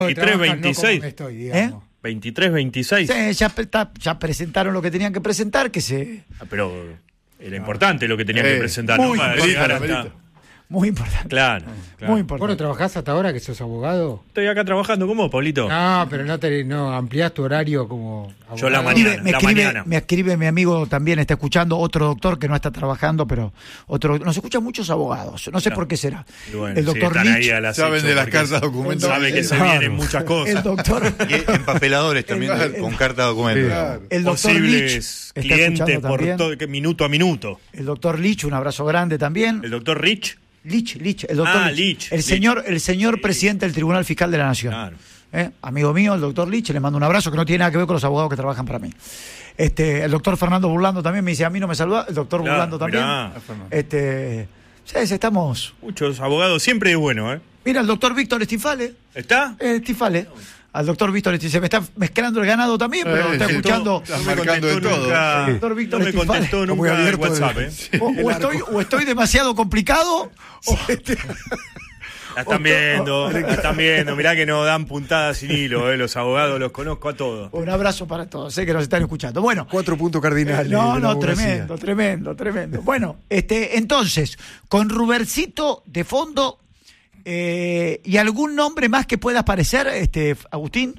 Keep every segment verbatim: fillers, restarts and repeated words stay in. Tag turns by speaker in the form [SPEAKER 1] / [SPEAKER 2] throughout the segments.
[SPEAKER 1] veintitrés veintiséis.
[SPEAKER 2] No estoy, digamos.
[SPEAKER 1] ¿Eh? veintitrés veintiséis.
[SPEAKER 3] Sí, ya, ya presentaron lo que tenían que presentar, que se...
[SPEAKER 1] Ah, pero era importante lo que tenían
[SPEAKER 4] eh,
[SPEAKER 1] que presentar.
[SPEAKER 3] Muy
[SPEAKER 1] ¿no? Para
[SPEAKER 3] importante.
[SPEAKER 1] llegar hasta...
[SPEAKER 3] Muy importante.
[SPEAKER 1] Claro, claro.
[SPEAKER 3] Muy importante.
[SPEAKER 2] ¿Vos no trabajás hasta ahora que sos abogado?
[SPEAKER 1] Estoy acá trabajando con vos, Pablito.
[SPEAKER 2] No, pero no, te, no ampliás tu horario como abogado.
[SPEAKER 1] Yo la
[SPEAKER 3] Me
[SPEAKER 1] mañana.
[SPEAKER 3] escribe, me,
[SPEAKER 1] la
[SPEAKER 3] escribe,
[SPEAKER 1] mañana.
[SPEAKER 3] me escribe mi amigo también, está escuchando, otro doctor que no está trabajando, pero otro nos escuchan muchos abogados, no sé
[SPEAKER 1] No.
[SPEAKER 3] por qué será.
[SPEAKER 1] Y bueno,
[SPEAKER 3] el
[SPEAKER 1] sí,
[SPEAKER 3] doctor
[SPEAKER 1] están
[SPEAKER 3] Lich,
[SPEAKER 1] ahí a las
[SPEAKER 4] Saben
[SPEAKER 1] ocho
[SPEAKER 4] de las
[SPEAKER 1] porque
[SPEAKER 4] cartas documentos.
[SPEAKER 1] Sabe que se
[SPEAKER 3] Claro.
[SPEAKER 1] vienen muchas cosas.
[SPEAKER 3] el doctor,
[SPEAKER 5] Y empapeladores también
[SPEAKER 3] El-
[SPEAKER 5] con carta de documento.
[SPEAKER 4] Claro.
[SPEAKER 3] el doctor Lich
[SPEAKER 1] Posibles
[SPEAKER 3] está
[SPEAKER 1] clientes
[SPEAKER 3] escuchando
[SPEAKER 1] por
[SPEAKER 3] también.
[SPEAKER 1] todo, que minuto a minuto.
[SPEAKER 3] El doctor Lich, un abrazo grande también.
[SPEAKER 1] El doctor Rich.
[SPEAKER 3] Lich, Lich, el doctor
[SPEAKER 1] Ah,
[SPEAKER 3] Lich.
[SPEAKER 1] Lich,
[SPEAKER 3] el
[SPEAKER 1] Lich.
[SPEAKER 3] señor, el señor presidente del Tribunal Fiscal de la Nación.
[SPEAKER 1] Claro.
[SPEAKER 3] ¿Eh? Amigo mío, el doctor Lich, le mando un abrazo que no tiene nada que ver con los abogados que trabajan para mí. Este, el doctor Fernando Burlando también me dice, a mí no me saluda, el doctor
[SPEAKER 1] Claro,
[SPEAKER 3] Burlando también.
[SPEAKER 1] mirá.
[SPEAKER 3] Este, sí, estamos.
[SPEAKER 1] Muchos abogados, siempre es bueno, ¿eh?
[SPEAKER 3] Mira, el doctor Víctor Estifale,
[SPEAKER 1] ¿Está?
[SPEAKER 3] eh, Estifale, al doctor Víctor Estifale, se me está mezclando el ganado también, pero
[SPEAKER 4] Eh,
[SPEAKER 3] está
[SPEAKER 4] sí,
[SPEAKER 3] escuchando.
[SPEAKER 4] Estás
[SPEAKER 1] No me
[SPEAKER 4] marcando de
[SPEAKER 1] contestó
[SPEAKER 4] todo.
[SPEAKER 1] nunca-
[SPEAKER 3] Sí. Doctor Víctor
[SPEAKER 1] No me
[SPEAKER 3] Estifale.
[SPEAKER 1] contestó
[SPEAKER 4] Está muy
[SPEAKER 1] nunca el
[SPEAKER 4] abierto el-
[SPEAKER 1] WhatsApp, ¿eh?
[SPEAKER 4] Sí.
[SPEAKER 3] O, o estoy, o estoy demasiado complicado, o este-
[SPEAKER 1] La están viendo, la están viendo. Mirá que no dan puntadas sin hilo, ¿eh? Los abogados los conozco a todos.
[SPEAKER 3] un abrazo para todos, sé que nos están escuchando. Bueno,
[SPEAKER 4] Cuatro puntos cardinales.
[SPEAKER 3] no,
[SPEAKER 4] de la
[SPEAKER 3] no,
[SPEAKER 4] abogacía.
[SPEAKER 3] tremendo, tremendo, tremendo. Bueno, este, entonces, con Rubercito de fondo, eh, ¿y algún nombre más que pueda aparecer, este, Agustín?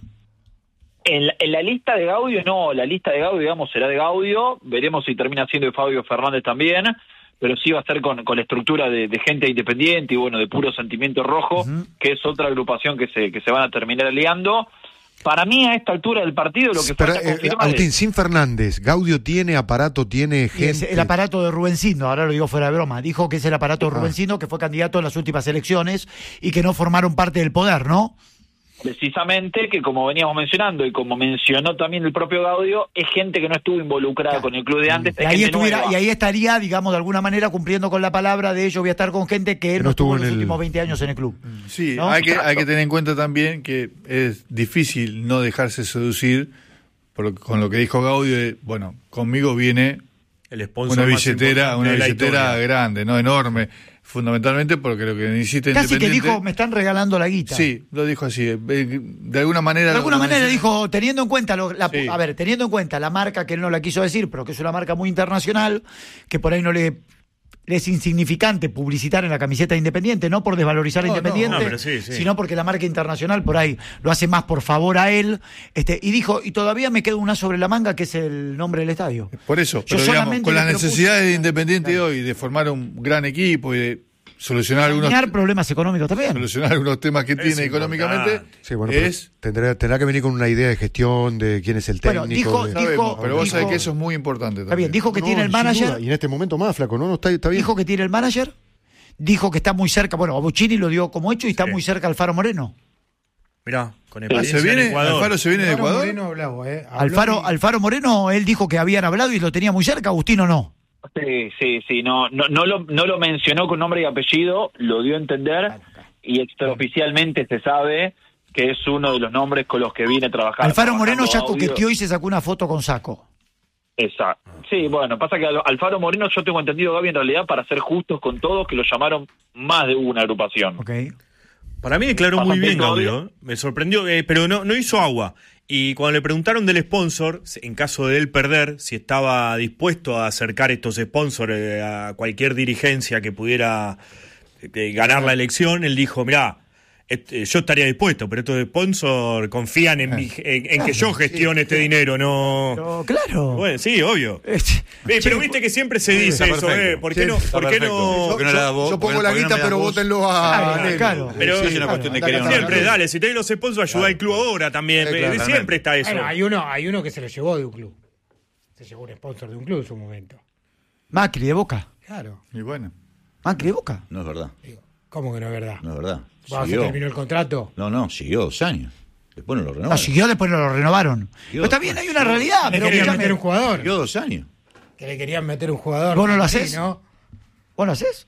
[SPEAKER 6] En la, en la lista de Gaudio, no, la lista de Gaudio, digamos, será de Gaudio, veremos si termina siendo de Fabio Fernández también, pero sí va a ser con, con la estructura de, de gente independiente y bueno, de puro sentimiento rojo,
[SPEAKER 3] Uh-huh.
[SPEAKER 6] que es otra agrupación que se que se van a terminar aliando. Para mí, a esta altura del partido, lo que
[SPEAKER 7] Pero,
[SPEAKER 6] falta
[SPEAKER 7] eh,
[SPEAKER 6] confirmar
[SPEAKER 7] Agustín,
[SPEAKER 6] es-
[SPEAKER 7] sin Fernández, Gaudio tiene aparato, tiene
[SPEAKER 3] Y es
[SPEAKER 7] gente.
[SPEAKER 3] el aparato de Rubencino, ahora lo digo fuera de broma, dijo que es el aparato de
[SPEAKER 7] Ah.
[SPEAKER 3] Rubencino, que fue candidato en las últimas elecciones y que no formaron parte del poder, ¿no?
[SPEAKER 6] precisamente que, como veníamos mencionando y como mencionó también el propio Gaudio, es gente que no estuvo involucrada
[SPEAKER 3] Claro.
[SPEAKER 6] con el club de antes.
[SPEAKER 3] Y
[SPEAKER 6] es
[SPEAKER 3] ahí,
[SPEAKER 6] gente
[SPEAKER 3] estuviera,
[SPEAKER 6] nueva.
[SPEAKER 3] y ahí estaría, digamos, de alguna manera cumpliendo con la palabra de ello, voy a estar con gente que él no estuvo en los
[SPEAKER 7] el-
[SPEAKER 3] últimos veinte años en el club.
[SPEAKER 4] Sí,
[SPEAKER 3] ¿no?
[SPEAKER 4] hay que,
[SPEAKER 6] Exacto.
[SPEAKER 4] hay que tener en cuenta también que es difícil no dejarse seducir por lo- con lo que dijo Gaudio. De, bueno, conmigo viene
[SPEAKER 1] El sponsor
[SPEAKER 4] una
[SPEAKER 1] más
[SPEAKER 4] billetera,
[SPEAKER 1] importante
[SPEAKER 4] una
[SPEAKER 1] de la
[SPEAKER 4] billetera
[SPEAKER 1] historia.
[SPEAKER 4] grande, no enorme, fundamentalmente porque lo que necesita
[SPEAKER 3] Casi que
[SPEAKER 4] Independiente.
[SPEAKER 3] dijo, me están regalando la guita.
[SPEAKER 4] Sí, lo dijo así. eh, De alguna manera.
[SPEAKER 3] De alguna
[SPEAKER 4] lo
[SPEAKER 3] manera
[SPEAKER 4] mencionó.
[SPEAKER 3] dijo, teniendo en cuenta, lo- la-
[SPEAKER 4] Sí.
[SPEAKER 3] a ver, teniendo en cuenta la marca que él no la quiso decir, pero que es una marca muy internacional, que por ahí no le, le es insignificante publicitar en la camiseta de Independiente, no por desvalorizar a
[SPEAKER 4] No, no.
[SPEAKER 3] Independiente,
[SPEAKER 1] No, pero sí, sí.
[SPEAKER 3] sino porque la marca internacional por ahí lo hace más por favor a él. Este, y dijo, y todavía me queda una sobre la manga, que es el nombre del estadio.
[SPEAKER 4] Por eso,
[SPEAKER 3] Yo
[SPEAKER 4] pero digamos,
[SPEAKER 3] solamente
[SPEAKER 4] con
[SPEAKER 3] le
[SPEAKER 4] las
[SPEAKER 3] propuse-
[SPEAKER 4] necesidades de Independiente hoy, de formar un gran equipo y de solucionar algunos,
[SPEAKER 3] Terminar problemas económicos también.
[SPEAKER 4] solucionar algunos temas que tiene económicamente,
[SPEAKER 1] importante.
[SPEAKER 7] Sí, bueno, pero
[SPEAKER 4] es.
[SPEAKER 7] tendrá, tendrá que venir con una idea de gestión de quién es el
[SPEAKER 3] Bueno,
[SPEAKER 7] técnico.
[SPEAKER 3] dijo-
[SPEAKER 7] de-
[SPEAKER 3] dijo-
[SPEAKER 4] Sabemos, pero vos
[SPEAKER 3] dijo-
[SPEAKER 4] sabés que eso es muy importante
[SPEAKER 3] Está
[SPEAKER 4] también.
[SPEAKER 3] bien, dijo que
[SPEAKER 7] No,
[SPEAKER 3] tiene el
[SPEAKER 7] sin
[SPEAKER 3] manager,
[SPEAKER 7] duda, y en este momento más, flaco, ¿no? no está, está bien.
[SPEAKER 3] dijo que tiene el manager, dijo que está muy cerca, bueno, Bochini lo dio como hecho y está
[SPEAKER 1] Sí.
[SPEAKER 3] muy cerca Alfaro Moreno.
[SPEAKER 1] Mirá, con
[SPEAKER 4] Ah,
[SPEAKER 1] experiencia
[SPEAKER 4] ¿se viene?
[SPEAKER 1] en Ecuador.
[SPEAKER 4] ¿Alfaro se viene de
[SPEAKER 2] Alfaro
[SPEAKER 4] Ecuador?
[SPEAKER 2] Moreno hablaba, ¿eh? Habló
[SPEAKER 3] Alfaro,
[SPEAKER 2] y-
[SPEAKER 3] Alfaro Moreno, él dijo que habían hablado y lo tenía muy cerca, Agustín o no.
[SPEAKER 6] Sí, sí, sí, no, no, no, lo, no lo mencionó con nombre y apellido, lo dio a entender y extraoficialmente se sabe que es uno de los nombres con los que viene a trabajar.
[SPEAKER 3] Alfaro Moreno ya
[SPEAKER 6] trabajando Gaudio.
[SPEAKER 3] coqueteó y se sacó una foto con Saco.
[SPEAKER 6] Exacto. Sí, bueno, pasa que Al- Alfaro Moreno, yo tengo entendido, Gaby, en realidad, para ser justos con todos, que lo llamaron más de una agrupación.
[SPEAKER 3] Ok.
[SPEAKER 1] Para mí declaró muy
[SPEAKER 6] Bastante
[SPEAKER 1] bien
[SPEAKER 6] todavía.
[SPEAKER 1] Gaudio, ¿eh? Me sorprendió, eh, pero no, no hizo agua. Y cuando le preguntaron del sponsor, en caso de él perder, si estaba dispuesto a acercar estos sponsors eh, a cualquier dirigencia que pudiera eh, ganar la elección, él dijo, mirá, este, yo estaría dispuesto, pero estos sponsors confían en, mi- en, en que yo gestione este dinero, no...
[SPEAKER 3] Pero, claro.
[SPEAKER 1] Bueno, sí, obvio.
[SPEAKER 3] Este,
[SPEAKER 1] Eh, pero
[SPEAKER 3] che,
[SPEAKER 1] viste que siempre se
[SPEAKER 5] Sí,
[SPEAKER 1] dice
[SPEAKER 5] está
[SPEAKER 1] eso,
[SPEAKER 5] perfecto.
[SPEAKER 1] ¿eh? ¿Por qué
[SPEAKER 4] Sí,
[SPEAKER 1] no?
[SPEAKER 4] está
[SPEAKER 1] ¿Por qué
[SPEAKER 5] perfecto.
[SPEAKER 1] no?
[SPEAKER 5] ¿Por qué no la da vos?
[SPEAKER 4] Yo
[SPEAKER 5] ¿Por
[SPEAKER 4] pongo
[SPEAKER 5] qué-
[SPEAKER 4] la
[SPEAKER 5] por qué no
[SPEAKER 4] guita,
[SPEAKER 5] me das
[SPEAKER 4] pero
[SPEAKER 5] vos?
[SPEAKER 4] votenlo a.
[SPEAKER 3] Claro,
[SPEAKER 4] Nelo.
[SPEAKER 3] claro.
[SPEAKER 1] Pero-
[SPEAKER 5] Sí, es una cuestión de
[SPEAKER 4] Anda,
[SPEAKER 5] querer
[SPEAKER 4] anda,
[SPEAKER 5] una
[SPEAKER 1] Siempre,
[SPEAKER 5] cosa.
[SPEAKER 1] dale, si tenés los sponsors, ayuda al club ahora también.
[SPEAKER 4] Sí,
[SPEAKER 1] Eh,
[SPEAKER 4] claro.
[SPEAKER 1] siempre está eso.
[SPEAKER 2] Bueno, hay uno, hay uno que se lo llevó de un club. Se llevó un sponsor de un club en su momento.
[SPEAKER 3] Macri de Boca.
[SPEAKER 2] Claro.
[SPEAKER 4] Y bueno.
[SPEAKER 3] Macri de Boca.
[SPEAKER 5] No es verdad,
[SPEAKER 2] Digo, ¿cómo que no es verdad?
[SPEAKER 5] no es verdad.
[SPEAKER 2] ¿Vos se
[SPEAKER 5] Siguió.
[SPEAKER 2] terminó el contrato?
[SPEAKER 5] No, no, siguió dos años. Después no lo renovó.
[SPEAKER 3] No, siguió, después no lo renovaron. Pero está bien, hay una realidad.
[SPEAKER 2] Le
[SPEAKER 3] Pero
[SPEAKER 2] querían
[SPEAKER 3] escúchame,
[SPEAKER 2] meter un jugador.
[SPEAKER 5] Siguió dos años.
[SPEAKER 2] Que le querían meter un jugador.
[SPEAKER 3] ¿Vos no lo
[SPEAKER 2] Sí,
[SPEAKER 3] hacés?
[SPEAKER 2] ¿no?
[SPEAKER 3] ¿Vos lo haces?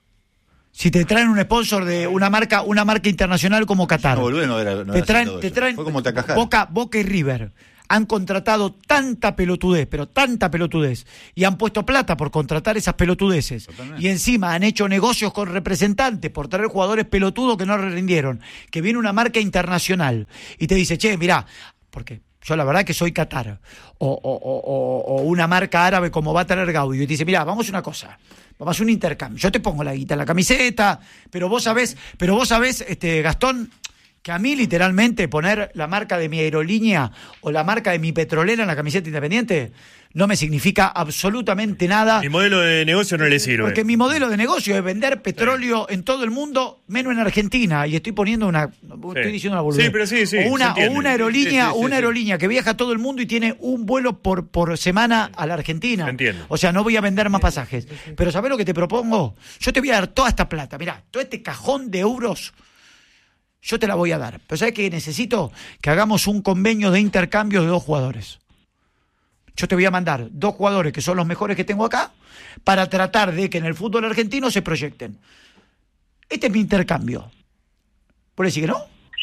[SPEAKER 3] Si te traen un sponsor de una marca, una marca internacional como Qatar.
[SPEAKER 5] No volvió, no era. No
[SPEAKER 3] te
[SPEAKER 5] era
[SPEAKER 3] traen,
[SPEAKER 5] todo
[SPEAKER 3] te
[SPEAKER 5] eso.
[SPEAKER 3] traen
[SPEAKER 5] Fue como Takahara.
[SPEAKER 3] Boca, Boca y River. han contratado tanta pelotudez, pero tanta pelotudez, y han puesto plata por contratar esas pelotudeces, totalmente. Y encima han hecho negocios con representantes por traer jugadores pelotudos que no rindieron, que viene una marca internacional y te dice, che, mirá, porque yo la verdad que soy Qatar, o, o, o, o una marca árabe como va a traer Gaudio, y te dice, mirá, vamos a una cosa, vamos a hacer un intercambio, yo te pongo la guita en la camiseta, pero vos sabés, pero vos sabés, este, Gastón, que a mí literalmente poner la marca de mi aerolínea o la marca de mi petrolera en la camiseta Independiente no me significa absolutamente nada.
[SPEAKER 1] Mi modelo de negocio no le sirve.
[SPEAKER 3] Porque mi modelo de negocio es vender petróleo sí. en todo el mundo, menos en Argentina. Y estoy poniendo una... Sí. Estoy diciendo una boludez.
[SPEAKER 1] Sí, pero sí, sí.
[SPEAKER 3] O una, o una aerolínea,
[SPEAKER 1] sí, sí, sí,
[SPEAKER 3] una
[SPEAKER 1] sí.
[SPEAKER 3] aerolínea que viaja a todo el mundo y tiene un vuelo por, por semana a la Argentina.
[SPEAKER 1] Entiendo.
[SPEAKER 3] O sea, no voy a vender más pasajes. Pero ¿sabés lo que te propongo? Yo te voy a dar toda esta plata. Mirá, todo este cajón de euros... Yo te la voy a dar. Pero ¿sabes qué? Necesito que hagamos un convenio de intercambio de dos jugadores. Yo te voy a mandar dos jugadores que son los mejores que tengo acá para tratar de que en el fútbol argentino se proyecten. Este es mi intercambio. ¿Por decir que no?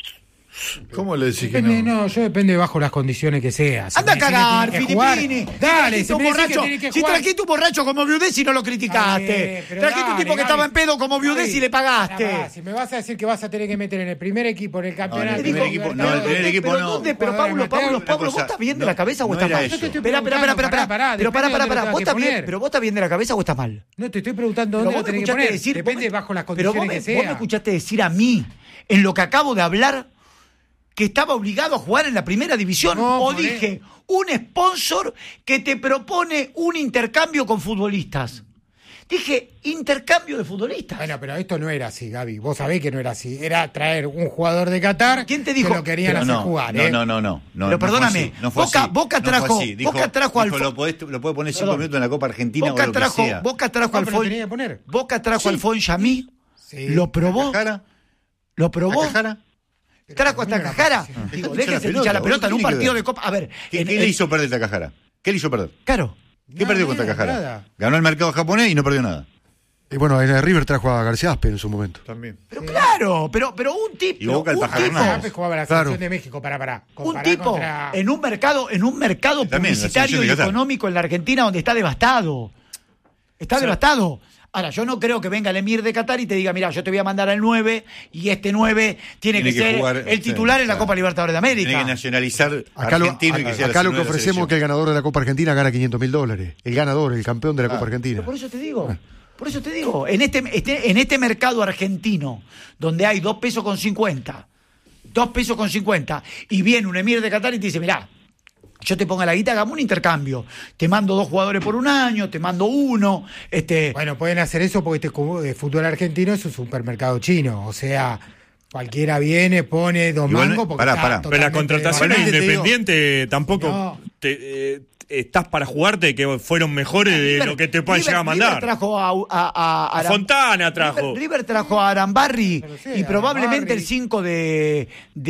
[SPEAKER 4] ¿Cómo le decís
[SPEAKER 2] Depende,
[SPEAKER 4] que no?
[SPEAKER 2] no, yo depende bajo las condiciones que sea. Si
[SPEAKER 3] Anda a
[SPEAKER 2] me decís que
[SPEAKER 3] cagar,
[SPEAKER 2] tenés que jugar,
[SPEAKER 3] Filippini.
[SPEAKER 2] Dale,
[SPEAKER 3] si
[SPEAKER 2] si me decís que
[SPEAKER 3] borracho,
[SPEAKER 2] tenés que
[SPEAKER 3] si
[SPEAKER 2] jugar.
[SPEAKER 3] trajiste un borracho como Viudés y no lo criticaste.
[SPEAKER 2] Dale, pero
[SPEAKER 3] trajiste un
[SPEAKER 2] dale,
[SPEAKER 3] tipo que
[SPEAKER 2] Gaby.
[SPEAKER 3] estaba en pedo como Viudés
[SPEAKER 2] Gaby,
[SPEAKER 3] y le pagaste.
[SPEAKER 2] pará, Si me vas a decir que vas a tener que meter en el primer equipo, en el campeonato.
[SPEAKER 5] No, en el
[SPEAKER 3] Te
[SPEAKER 5] primer
[SPEAKER 3] digo,
[SPEAKER 5] equipo,
[SPEAKER 3] pero
[SPEAKER 5] no, el primer
[SPEAKER 3] ¿dónde-
[SPEAKER 5] equipo
[SPEAKER 3] pero
[SPEAKER 5] no.
[SPEAKER 3] ¿dónde? Pero
[SPEAKER 2] Jugador
[SPEAKER 3] Pablo, Pablo,
[SPEAKER 2] amateur,
[SPEAKER 3] Pablo,
[SPEAKER 5] una
[SPEAKER 3] ¿vos
[SPEAKER 5] cosa,
[SPEAKER 3] estás bien de
[SPEAKER 5] no,
[SPEAKER 3] la cabeza o
[SPEAKER 5] no
[SPEAKER 3] estás
[SPEAKER 5] era
[SPEAKER 3] mal?
[SPEAKER 5] eso. Yo te
[SPEAKER 2] estoy
[SPEAKER 3] Espera, espera, espera,
[SPEAKER 2] preguntando,
[SPEAKER 3] espera.
[SPEAKER 2] pará, pará,
[SPEAKER 3] Pero pará,
[SPEAKER 2] depende
[SPEAKER 3] pará,
[SPEAKER 2] de dónde
[SPEAKER 3] pará.
[SPEAKER 2] lo
[SPEAKER 3] ¿Vos
[SPEAKER 2] tengas
[SPEAKER 3] estás
[SPEAKER 2] que
[SPEAKER 3] bien,
[SPEAKER 2] poner.
[SPEAKER 3] pero vos estás bien de la cabeza o estás mal?
[SPEAKER 2] No te estoy preguntando
[SPEAKER 3] Pero
[SPEAKER 2] dónde
[SPEAKER 3] vos
[SPEAKER 2] lo
[SPEAKER 3] me
[SPEAKER 2] tenés que
[SPEAKER 3] escuchaste
[SPEAKER 2] poner.
[SPEAKER 3] decir,
[SPEAKER 2] Depende
[SPEAKER 3] vos me-
[SPEAKER 2] bajo las
[SPEAKER 3] pero vos
[SPEAKER 2] condiciones
[SPEAKER 3] me,
[SPEAKER 2] que
[SPEAKER 3] vos me
[SPEAKER 2] sea.
[SPEAKER 3] escuchaste decir a mí, en lo que acabo de hablar, que estaba obligado a jugar en la primera división,
[SPEAKER 2] No,
[SPEAKER 3] o
[SPEAKER 2] por
[SPEAKER 3] dije, un sponsor que te propone un intercambio con futbolistas. Dije, intercambio de futbolistas.
[SPEAKER 2] Bueno, pero esto no era así, Gaby. Vos sabés que no era así. Era traer un jugador de Qatar
[SPEAKER 3] ¿Quién te dijo?
[SPEAKER 2] que lo querían
[SPEAKER 5] Pero
[SPEAKER 2] hacer
[SPEAKER 5] no,
[SPEAKER 2] jugar,
[SPEAKER 5] no,
[SPEAKER 2] ¿eh?
[SPEAKER 5] no, no, no, no.
[SPEAKER 3] Pero
[SPEAKER 5] no
[SPEAKER 3] perdóname,
[SPEAKER 5] fue así, no fue
[SPEAKER 3] Boca-
[SPEAKER 5] así,
[SPEAKER 3] Boca
[SPEAKER 5] no fue
[SPEAKER 3] trajo-
[SPEAKER 5] así. Dijo-
[SPEAKER 3] Boca trajo al
[SPEAKER 5] dijo,
[SPEAKER 3] fo-
[SPEAKER 5] lo, podés, lo puede poner cinco
[SPEAKER 3] Perdón.
[SPEAKER 5] minutos en la Copa Argentina
[SPEAKER 3] Boca
[SPEAKER 5] o lo
[SPEAKER 3] trajo,
[SPEAKER 5] que sea.
[SPEAKER 3] Boca trajo
[SPEAKER 2] No,
[SPEAKER 3] al
[SPEAKER 2] pero lo
[SPEAKER 3] Fon,
[SPEAKER 2] tenía que poner.
[SPEAKER 3] Boca trajo
[SPEAKER 5] Sí.
[SPEAKER 3] al Fon-Yamí,
[SPEAKER 2] Sí.
[SPEAKER 3] lo probó,
[SPEAKER 5] ¿Cajara?
[SPEAKER 3] lo probó,
[SPEAKER 5] ¿Cajara?
[SPEAKER 3] trajo hasta Cajara. Digo,
[SPEAKER 5] Echa
[SPEAKER 3] déjense
[SPEAKER 5] la
[SPEAKER 3] de echar la
[SPEAKER 5] pelota,
[SPEAKER 3] pelota en un
[SPEAKER 5] ¿vos qué
[SPEAKER 3] partido
[SPEAKER 5] tiene
[SPEAKER 3] de Copa. A ver,
[SPEAKER 5] ¿Qué,
[SPEAKER 3] en-
[SPEAKER 5] qué
[SPEAKER 3] en-
[SPEAKER 5] le hizo perder a Cajara? ¿Qué le hizo perder?
[SPEAKER 3] Claro.
[SPEAKER 5] ¿Qué
[SPEAKER 2] Nada,
[SPEAKER 5] perdió contra
[SPEAKER 2] nada,
[SPEAKER 5] Cajara?
[SPEAKER 2] nada.
[SPEAKER 5] Ganó el mercado japonés y no perdió nada.
[SPEAKER 7] Y bueno, en el River trajo a García Aspe en su momento.
[SPEAKER 4] También.
[SPEAKER 3] Pero claro, pero, pero un tipo,
[SPEAKER 5] Y Boca el
[SPEAKER 3] un
[SPEAKER 5] Pajarón
[SPEAKER 3] tipo,
[SPEAKER 5] Hernández.
[SPEAKER 2] Zapes jugaba la
[SPEAKER 7] Claro.
[SPEAKER 2] selección de México, para para.
[SPEAKER 3] un tipo en un mercado, en un mercado
[SPEAKER 5] También, la
[SPEAKER 3] publicitario
[SPEAKER 5] selección
[SPEAKER 3] y
[SPEAKER 5] de Qatar.
[SPEAKER 3] económico en la Argentina donde está devastado. Está devastado. Ahora, yo no creo que venga el emir de Qatar y te diga, mira, yo te voy a mandar al nueve y este nueve tiene,
[SPEAKER 5] Tiene
[SPEAKER 3] que,
[SPEAKER 5] que
[SPEAKER 3] ser
[SPEAKER 5] jugar,
[SPEAKER 3] el titular
[SPEAKER 5] sí,
[SPEAKER 3] en la
[SPEAKER 5] claro.
[SPEAKER 3] Copa Libertadores de América.
[SPEAKER 5] Tiene que nacionalizar
[SPEAKER 7] Acá, lo,
[SPEAKER 5] argentino y que
[SPEAKER 7] acá-
[SPEAKER 5] sea la
[SPEAKER 7] acá lo que
[SPEAKER 5] segunda de la
[SPEAKER 7] ofrecemos es que el ganador de la Copa Argentina gana quinientos mil dólares. El ganador, el campeón de la
[SPEAKER 5] Ah.
[SPEAKER 7] Copa Argentina.
[SPEAKER 3] Pero por eso te digo, por eso te digo, en este, este- en este mercado argentino, donde hay dos pesos con cincuenta, dos pesos con cincuenta, y viene un emir de Qatar y te dice, mirá, yo te pongo la guita, hagamos un intercambio. Te mando dos jugadores por un año, te mando uno. Este,
[SPEAKER 2] Bueno, pueden hacer eso porque este cu- eh, fútbol argentino es un supermercado chino. O sea, cualquiera viene, pone dos
[SPEAKER 5] Igual-
[SPEAKER 2] mangos porque
[SPEAKER 5] pará,
[SPEAKER 2] está
[SPEAKER 5] pará.
[SPEAKER 1] Pero la
[SPEAKER 2] totalmente
[SPEAKER 1] contratación
[SPEAKER 5] Igualmente te
[SPEAKER 1] independiente tampoco
[SPEAKER 2] No.
[SPEAKER 1] te, eh, estás para jugarte que fueron mejores de
[SPEAKER 3] River-
[SPEAKER 1] lo que te pueden
[SPEAKER 3] River-
[SPEAKER 1] llegar a mandar.
[SPEAKER 3] River trajo a, a, a-
[SPEAKER 1] A
[SPEAKER 3] Aram-
[SPEAKER 1] Fontana trajo.
[SPEAKER 3] River, River trajo a Arambarri
[SPEAKER 2] Pero sí,
[SPEAKER 3] y probablemente
[SPEAKER 2] Arambarri.
[SPEAKER 3] el cinco de,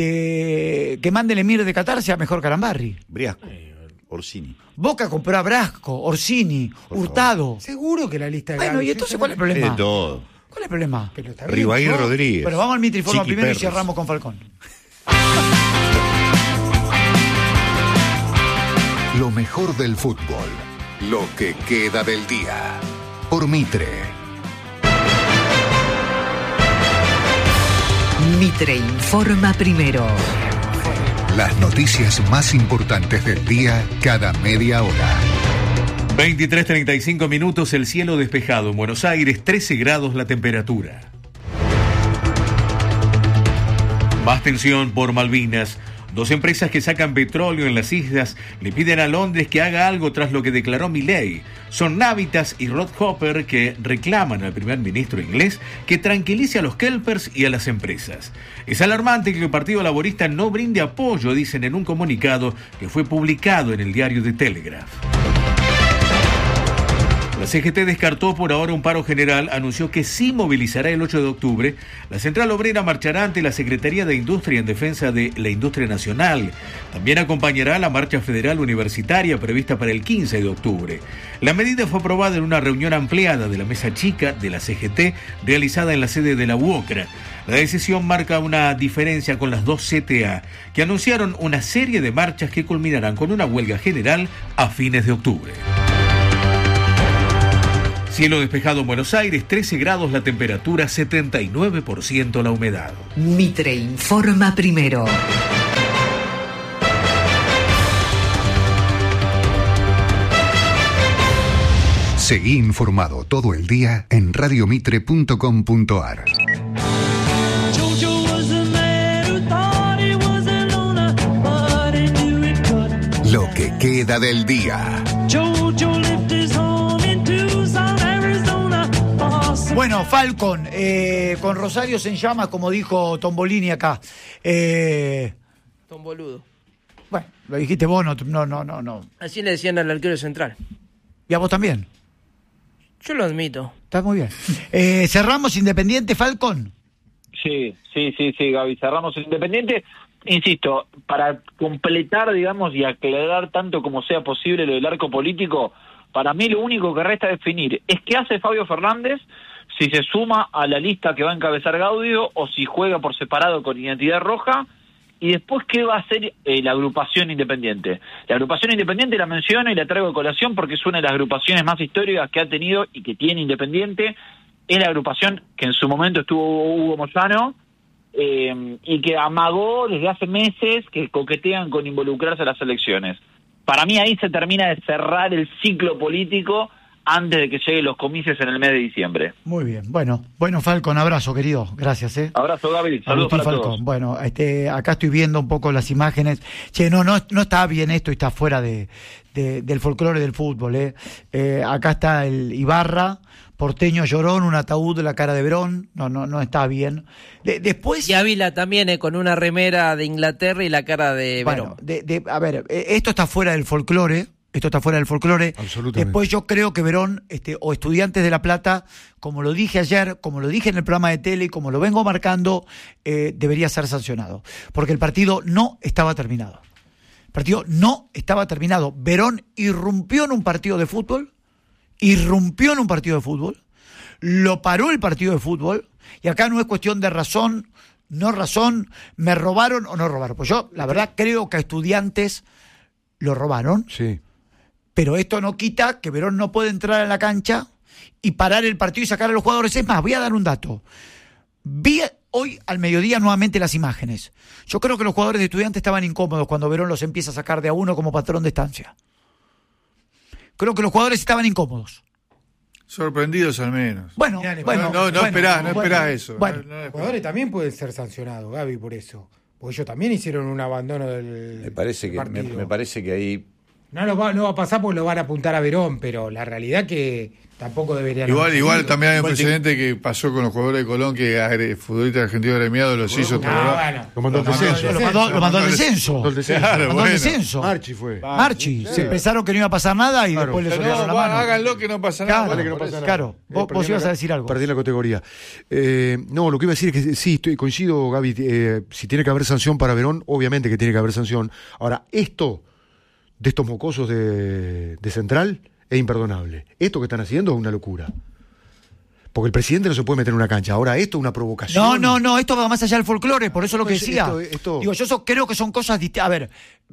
[SPEAKER 3] de que mande el emir de Qatar sea mejor que Arambarri.
[SPEAKER 5] Briasco, Orsini.
[SPEAKER 3] Boca compró a Brasco, Orsini, Hurtado.
[SPEAKER 2] Seguro que la lista de
[SPEAKER 3] Bueno,
[SPEAKER 2] Gaby,
[SPEAKER 3] ¿y
[SPEAKER 2] sí,
[SPEAKER 3] entonces cuál es el
[SPEAKER 5] Es
[SPEAKER 3] problema?
[SPEAKER 5] de todo.
[SPEAKER 3] ¿Cuál es el problema?
[SPEAKER 2] Pero está bien,
[SPEAKER 5] Ribair
[SPEAKER 2] ¿no?
[SPEAKER 5] Rodríguez.
[SPEAKER 3] Bueno, vamos al Mitriforma
[SPEAKER 5] Chiqui
[SPEAKER 3] primero y
[SPEAKER 5] Perros.
[SPEAKER 3] cerramos con Falcón.
[SPEAKER 8] Lo mejor del fútbol. Lo que queda del día. Por Mitre.
[SPEAKER 9] Mitre informa primero.
[SPEAKER 8] Las noticias más importantes del día cada media hora.
[SPEAKER 10] veintitrés treinta y cinco minutos, el cielo despejado en Buenos Aires, trece grados la temperatura. Más tensión por Malvinas. Dos empresas que sacan petróleo en las islas le piden a Londres que haga algo tras lo que declaró Milei. Son Navitas y Rod Hopper que reclaman al primer ministro inglés que tranquilice a los kelpers y a las empresas. Es alarmante que el Partido Laborista no brinde apoyo, dicen en un comunicado que fue publicado en el diario The Telegraph. La C G T descartó por ahora un paro general, anunció que sí movilizará el ocho de octubre. La Central Obrera marchará ante la Secretaría de Industria en defensa de la industria nacional. También acompañará la marcha federal universitaria prevista para el quince de octubre. La medida fue aprobada en una reunión ampliada de la mesa chica de la C G T realizada en la sede de la U O C R A. La decisión marca una diferencia con las dos C T A, que anunciaron una serie de marchas que culminarán con una huelga general a fines de octubre. Cielo despejado en Buenos Aires, trece grados la temperatura, setenta y nueve por ciento la humedad.
[SPEAKER 9] Mitre informa primero.
[SPEAKER 8] Seguí informado todo el día en radio mitre punto com punto a r. Lo que queda del día.
[SPEAKER 3] Bueno, Falcon, eh, con Rosario en llamas, como dijo Tombolini acá. Eh,
[SPEAKER 11] Tomboludo.
[SPEAKER 3] Bueno, lo dijiste vos, no, no, no, no, no.
[SPEAKER 11] Así le decían al arquero central.
[SPEAKER 3] ¿Y a vos también?
[SPEAKER 11] Yo lo admito.
[SPEAKER 3] Está muy bien. Eh, ¿Cerramos Independiente, Falcon?
[SPEAKER 6] Sí, sí, sí, sí, Gaby, cerramos Independiente. Insisto, para completar, digamos, y aclarar tanto como sea posible lo del arco político, para mí lo único que resta definir es qué hace Fabio Fernández, si se suma a la lista que va a encabezar Gaudio o si juega por separado con Identidad Roja, y después qué va a hacer eh, la agrupación independiente. La agrupación independiente la menciono y la traigo a colación porque es una de las agrupaciones más históricas que ha tenido y que tiene Independiente. Es la agrupación que en su momento estuvo Hugo Moyano, eh, y que amagó desde hace meses que coquetean con involucrarse a las elecciones. Para mí ahí se termina de cerrar el ciclo político antes de que lleguen los comicios en el mes de diciembre.
[SPEAKER 3] Muy bien. Bueno, bueno, Falcon, abrazo, querido. Gracias, ¿eh?
[SPEAKER 6] Abrazo, Gaby. Saludos
[SPEAKER 3] Agustín
[SPEAKER 6] para
[SPEAKER 3] Falcón.
[SPEAKER 6] todos.
[SPEAKER 3] Bueno, este, acá estoy viendo un poco las imágenes. Che, no, no, no está bien esto y está fuera de, de, del folclore del fútbol, ¿eh? Eh, acá está el Ibarra, porteño llorón, un ataúd de la cara de Verón. No, no, no está bien. De, después.
[SPEAKER 11] Y Ávila también, eh, con una remera de Inglaterra y la cara de
[SPEAKER 3] Bueno,
[SPEAKER 11] Verón.
[SPEAKER 3] de, de, a ver, eh, esto está fuera del folclore. Esto está fuera del folclore.
[SPEAKER 7] Absolutamente.
[SPEAKER 3] Después yo creo que Verón, este, o Estudiantes de La Plata, como lo dije ayer, como lo dije en el programa de tele y como lo vengo marcando, eh, debería ser sancionado. Porque el partido no estaba terminado. El partido no estaba terminado. Verón irrumpió en un partido de fútbol, irrumpió en un partido de fútbol, lo paró el partido de fútbol, y acá no es cuestión de razón, no razón, me robaron o no robaron. Pues yo, la verdad, creo que a Estudiantes lo robaron.
[SPEAKER 7] Sí.
[SPEAKER 3] Pero esto no quita que Verón no puede entrar a la cancha y parar el partido y sacar a los jugadores. Es más, voy a dar un dato. Vi hoy al mediodía nuevamente las imágenes. Yo creo que los jugadores de Estudiantes estaban incómodos cuando Verón los empieza a sacar de a uno como patrón de estancia. Creo que los jugadores estaban incómodos.
[SPEAKER 4] Sorprendidos al menos.
[SPEAKER 3] Bueno,
[SPEAKER 2] Mirá,
[SPEAKER 3] bueno,
[SPEAKER 4] no, no, no
[SPEAKER 3] bueno,
[SPEAKER 4] esperás, no
[SPEAKER 3] bueno,
[SPEAKER 4] esperás eso.
[SPEAKER 3] Bueno,
[SPEAKER 4] No, no
[SPEAKER 2] Los
[SPEAKER 4] esperás.
[SPEAKER 2] jugadores también pueden ser sancionados, Gaby, por eso. Porque ellos también hicieron un abandono del
[SPEAKER 5] Me parece que, me,
[SPEAKER 2] partido.
[SPEAKER 5] me parece que ahí
[SPEAKER 2] No, lo va, no va a pasar porque lo van a apuntar a Verón, pero la realidad que tampoco deberían
[SPEAKER 4] Igual,
[SPEAKER 2] haber
[SPEAKER 4] igual
[SPEAKER 2] subido.
[SPEAKER 4] también hay un
[SPEAKER 5] Igual te-
[SPEAKER 4] precedente que pasó con los jugadores de Colón, que agre- futbolistas argentinos agremiados los hizo
[SPEAKER 2] No,
[SPEAKER 4] trabajar.
[SPEAKER 2] bueno.
[SPEAKER 7] Lo mandó al
[SPEAKER 2] Lo mandó
[SPEAKER 7] descenso.
[SPEAKER 2] al
[SPEAKER 3] lo mandó, lo mandó al descenso.
[SPEAKER 7] Mandó al descenso.
[SPEAKER 4] Claro,
[SPEAKER 3] Mandó al
[SPEAKER 4] bueno.
[SPEAKER 3] descenso.
[SPEAKER 7] Marchi fue.
[SPEAKER 3] Marchi. Se pensaron que no iba a pasar nada y
[SPEAKER 7] Claro.
[SPEAKER 3] después le
[SPEAKER 4] Pero
[SPEAKER 3] soltaron
[SPEAKER 4] no,
[SPEAKER 3] la
[SPEAKER 4] va,
[SPEAKER 3] mano.
[SPEAKER 4] háganlo que no pasa
[SPEAKER 3] Claro,
[SPEAKER 4] nada.
[SPEAKER 7] Vale que no pasa nada.
[SPEAKER 3] claro.
[SPEAKER 7] Eh,
[SPEAKER 3] Vos,
[SPEAKER 7] perdí
[SPEAKER 3] vos
[SPEAKER 7] la
[SPEAKER 3] ibas
[SPEAKER 7] ca-
[SPEAKER 3] a decir algo.
[SPEAKER 7] Perdí la categoría. Eh, no, lo que iba a decir es que sí, estoy, coincido, Gaby. Eh, si tiene que haber sanción para Verón, obviamente que tiene que haber sanción. Ahora, esto de estos mocosos de, de Central es imperdonable. Esto que están haciendo es una locura. Porque el presidente no se puede meter en una cancha. Ahora, esto es una provocación.
[SPEAKER 3] No, no, no, esto va más allá del folclore, por eso lo que
[SPEAKER 7] Esto-
[SPEAKER 3] decía.
[SPEAKER 7] esto- esto-
[SPEAKER 3] Digo, yo so- creo que son cosas distintas. A ver,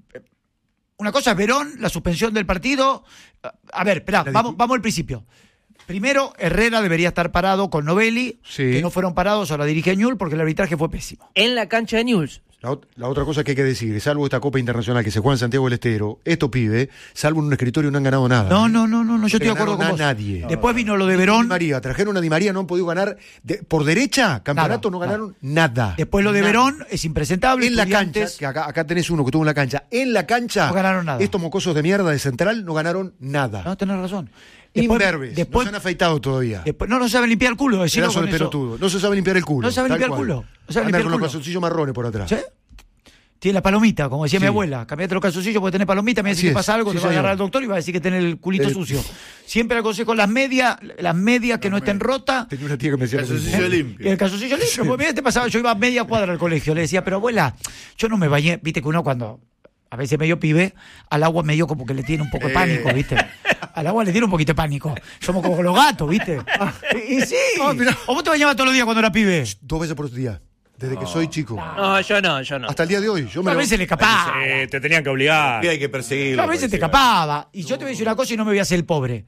[SPEAKER 3] una cosa es Verón, la suspensión del partido. A ver, esperá,
[SPEAKER 7] La
[SPEAKER 3] vamos,
[SPEAKER 7] discu-
[SPEAKER 3] vamos al principio. Primero, Herrera debería estar parado con Novelli,
[SPEAKER 7] Sí.
[SPEAKER 3] que no fueron parados, ahora dirige Ñul porque el arbitraje fue pésimo.
[SPEAKER 11] En la cancha de Newell's.
[SPEAKER 7] La, ot- la otra cosa que hay que decir, salvo esta Copa Internacional que se juega en Santiago del Estero, estos pibes, salvo en un escritorio, no han ganado nada.
[SPEAKER 3] No, no, no, no, no yo estoy de acuerdo con
[SPEAKER 7] ganaron
[SPEAKER 3] vos.
[SPEAKER 7] a nadie.
[SPEAKER 3] Después vino lo de
[SPEAKER 7] Di
[SPEAKER 3] Verón,
[SPEAKER 7] María, trajeron a Di María, no han podido ganar. de- por derecha, campeonato
[SPEAKER 3] Nada,
[SPEAKER 7] no ganaron nada.
[SPEAKER 3] después lo de
[SPEAKER 7] Nada.
[SPEAKER 3] Verón es impresentable.
[SPEAKER 7] En la
[SPEAKER 3] Estudiantes-
[SPEAKER 7] cancha, que acá, acá tenés uno que estuvo en la cancha, en la cancha,
[SPEAKER 3] No ganaron nada.
[SPEAKER 7] estos mocosos de mierda de Central no ganaron nada.
[SPEAKER 3] No, tenés razón.
[SPEAKER 7] Imberbes,
[SPEAKER 3] después,
[SPEAKER 7] no se han afeitado todavía.
[SPEAKER 3] después- no, no saben limpiar el culo, decirlo
[SPEAKER 7] Pedazo
[SPEAKER 3] con
[SPEAKER 7] de
[SPEAKER 3] eso.
[SPEAKER 7] pelotudo. No se sabe limpiar el culo.
[SPEAKER 3] No sabe
[SPEAKER 7] tal
[SPEAKER 3] limpiar el
[SPEAKER 7] cual.
[SPEAKER 3] culo, no sabe
[SPEAKER 7] Andan
[SPEAKER 3] limpiar
[SPEAKER 7] con
[SPEAKER 3] el
[SPEAKER 7] los
[SPEAKER 3] culo.
[SPEAKER 7] calzoncillos marrones por atrás.
[SPEAKER 3] ¿Sí? Tiene la palomita, como decía
[SPEAKER 7] Sí.
[SPEAKER 3] mi abuela. Cambiate los calzoncillos porque tenés palomita, me dice
[SPEAKER 7] Así
[SPEAKER 3] que
[SPEAKER 7] es,
[SPEAKER 3] pasa algo,
[SPEAKER 7] sí,
[SPEAKER 3] te va a
[SPEAKER 7] señor.
[SPEAKER 3] agarrar el doctor y va a decir que tenés el culito
[SPEAKER 7] Eh,
[SPEAKER 3] sucio. Siempre aconsejo las medias, las medias que no estén rotas.
[SPEAKER 7] Tenía una tía que me decía lo mismo.
[SPEAKER 4] Calzoncillo limpio.
[SPEAKER 3] Y el calzoncillo limpio. Pues mira, te pasaba, yo iba a media cuadra al colegio, le decía, pero abuela, yo no me bañé. Viste que uno cuando a veces medio pibe, al agua medio como que le tiene un poco de pánico, ¿viste? Al agua le tiene un poquito de pánico. Somos como los gatos, ¿viste? Y, y sí.
[SPEAKER 7] Ah, mirá.
[SPEAKER 3] ¿O vos te bañabas todos los días cuando era pibe?
[SPEAKER 7] Dos veces por día. Desde que soy chico.
[SPEAKER 11] No, yo no, yo no.
[SPEAKER 7] Hasta el día de hoy. Yo me
[SPEAKER 3] A
[SPEAKER 7] lo-
[SPEAKER 3] veces le escapaba.
[SPEAKER 1] Eh, te tenían que obligar.
[SPEAKER 5] Y hay que perseguirlo.
[SPEAKER 3] Yo a veces te escapaba. Y yo te voy a decir una cosa y no me voy a hacer el pobre.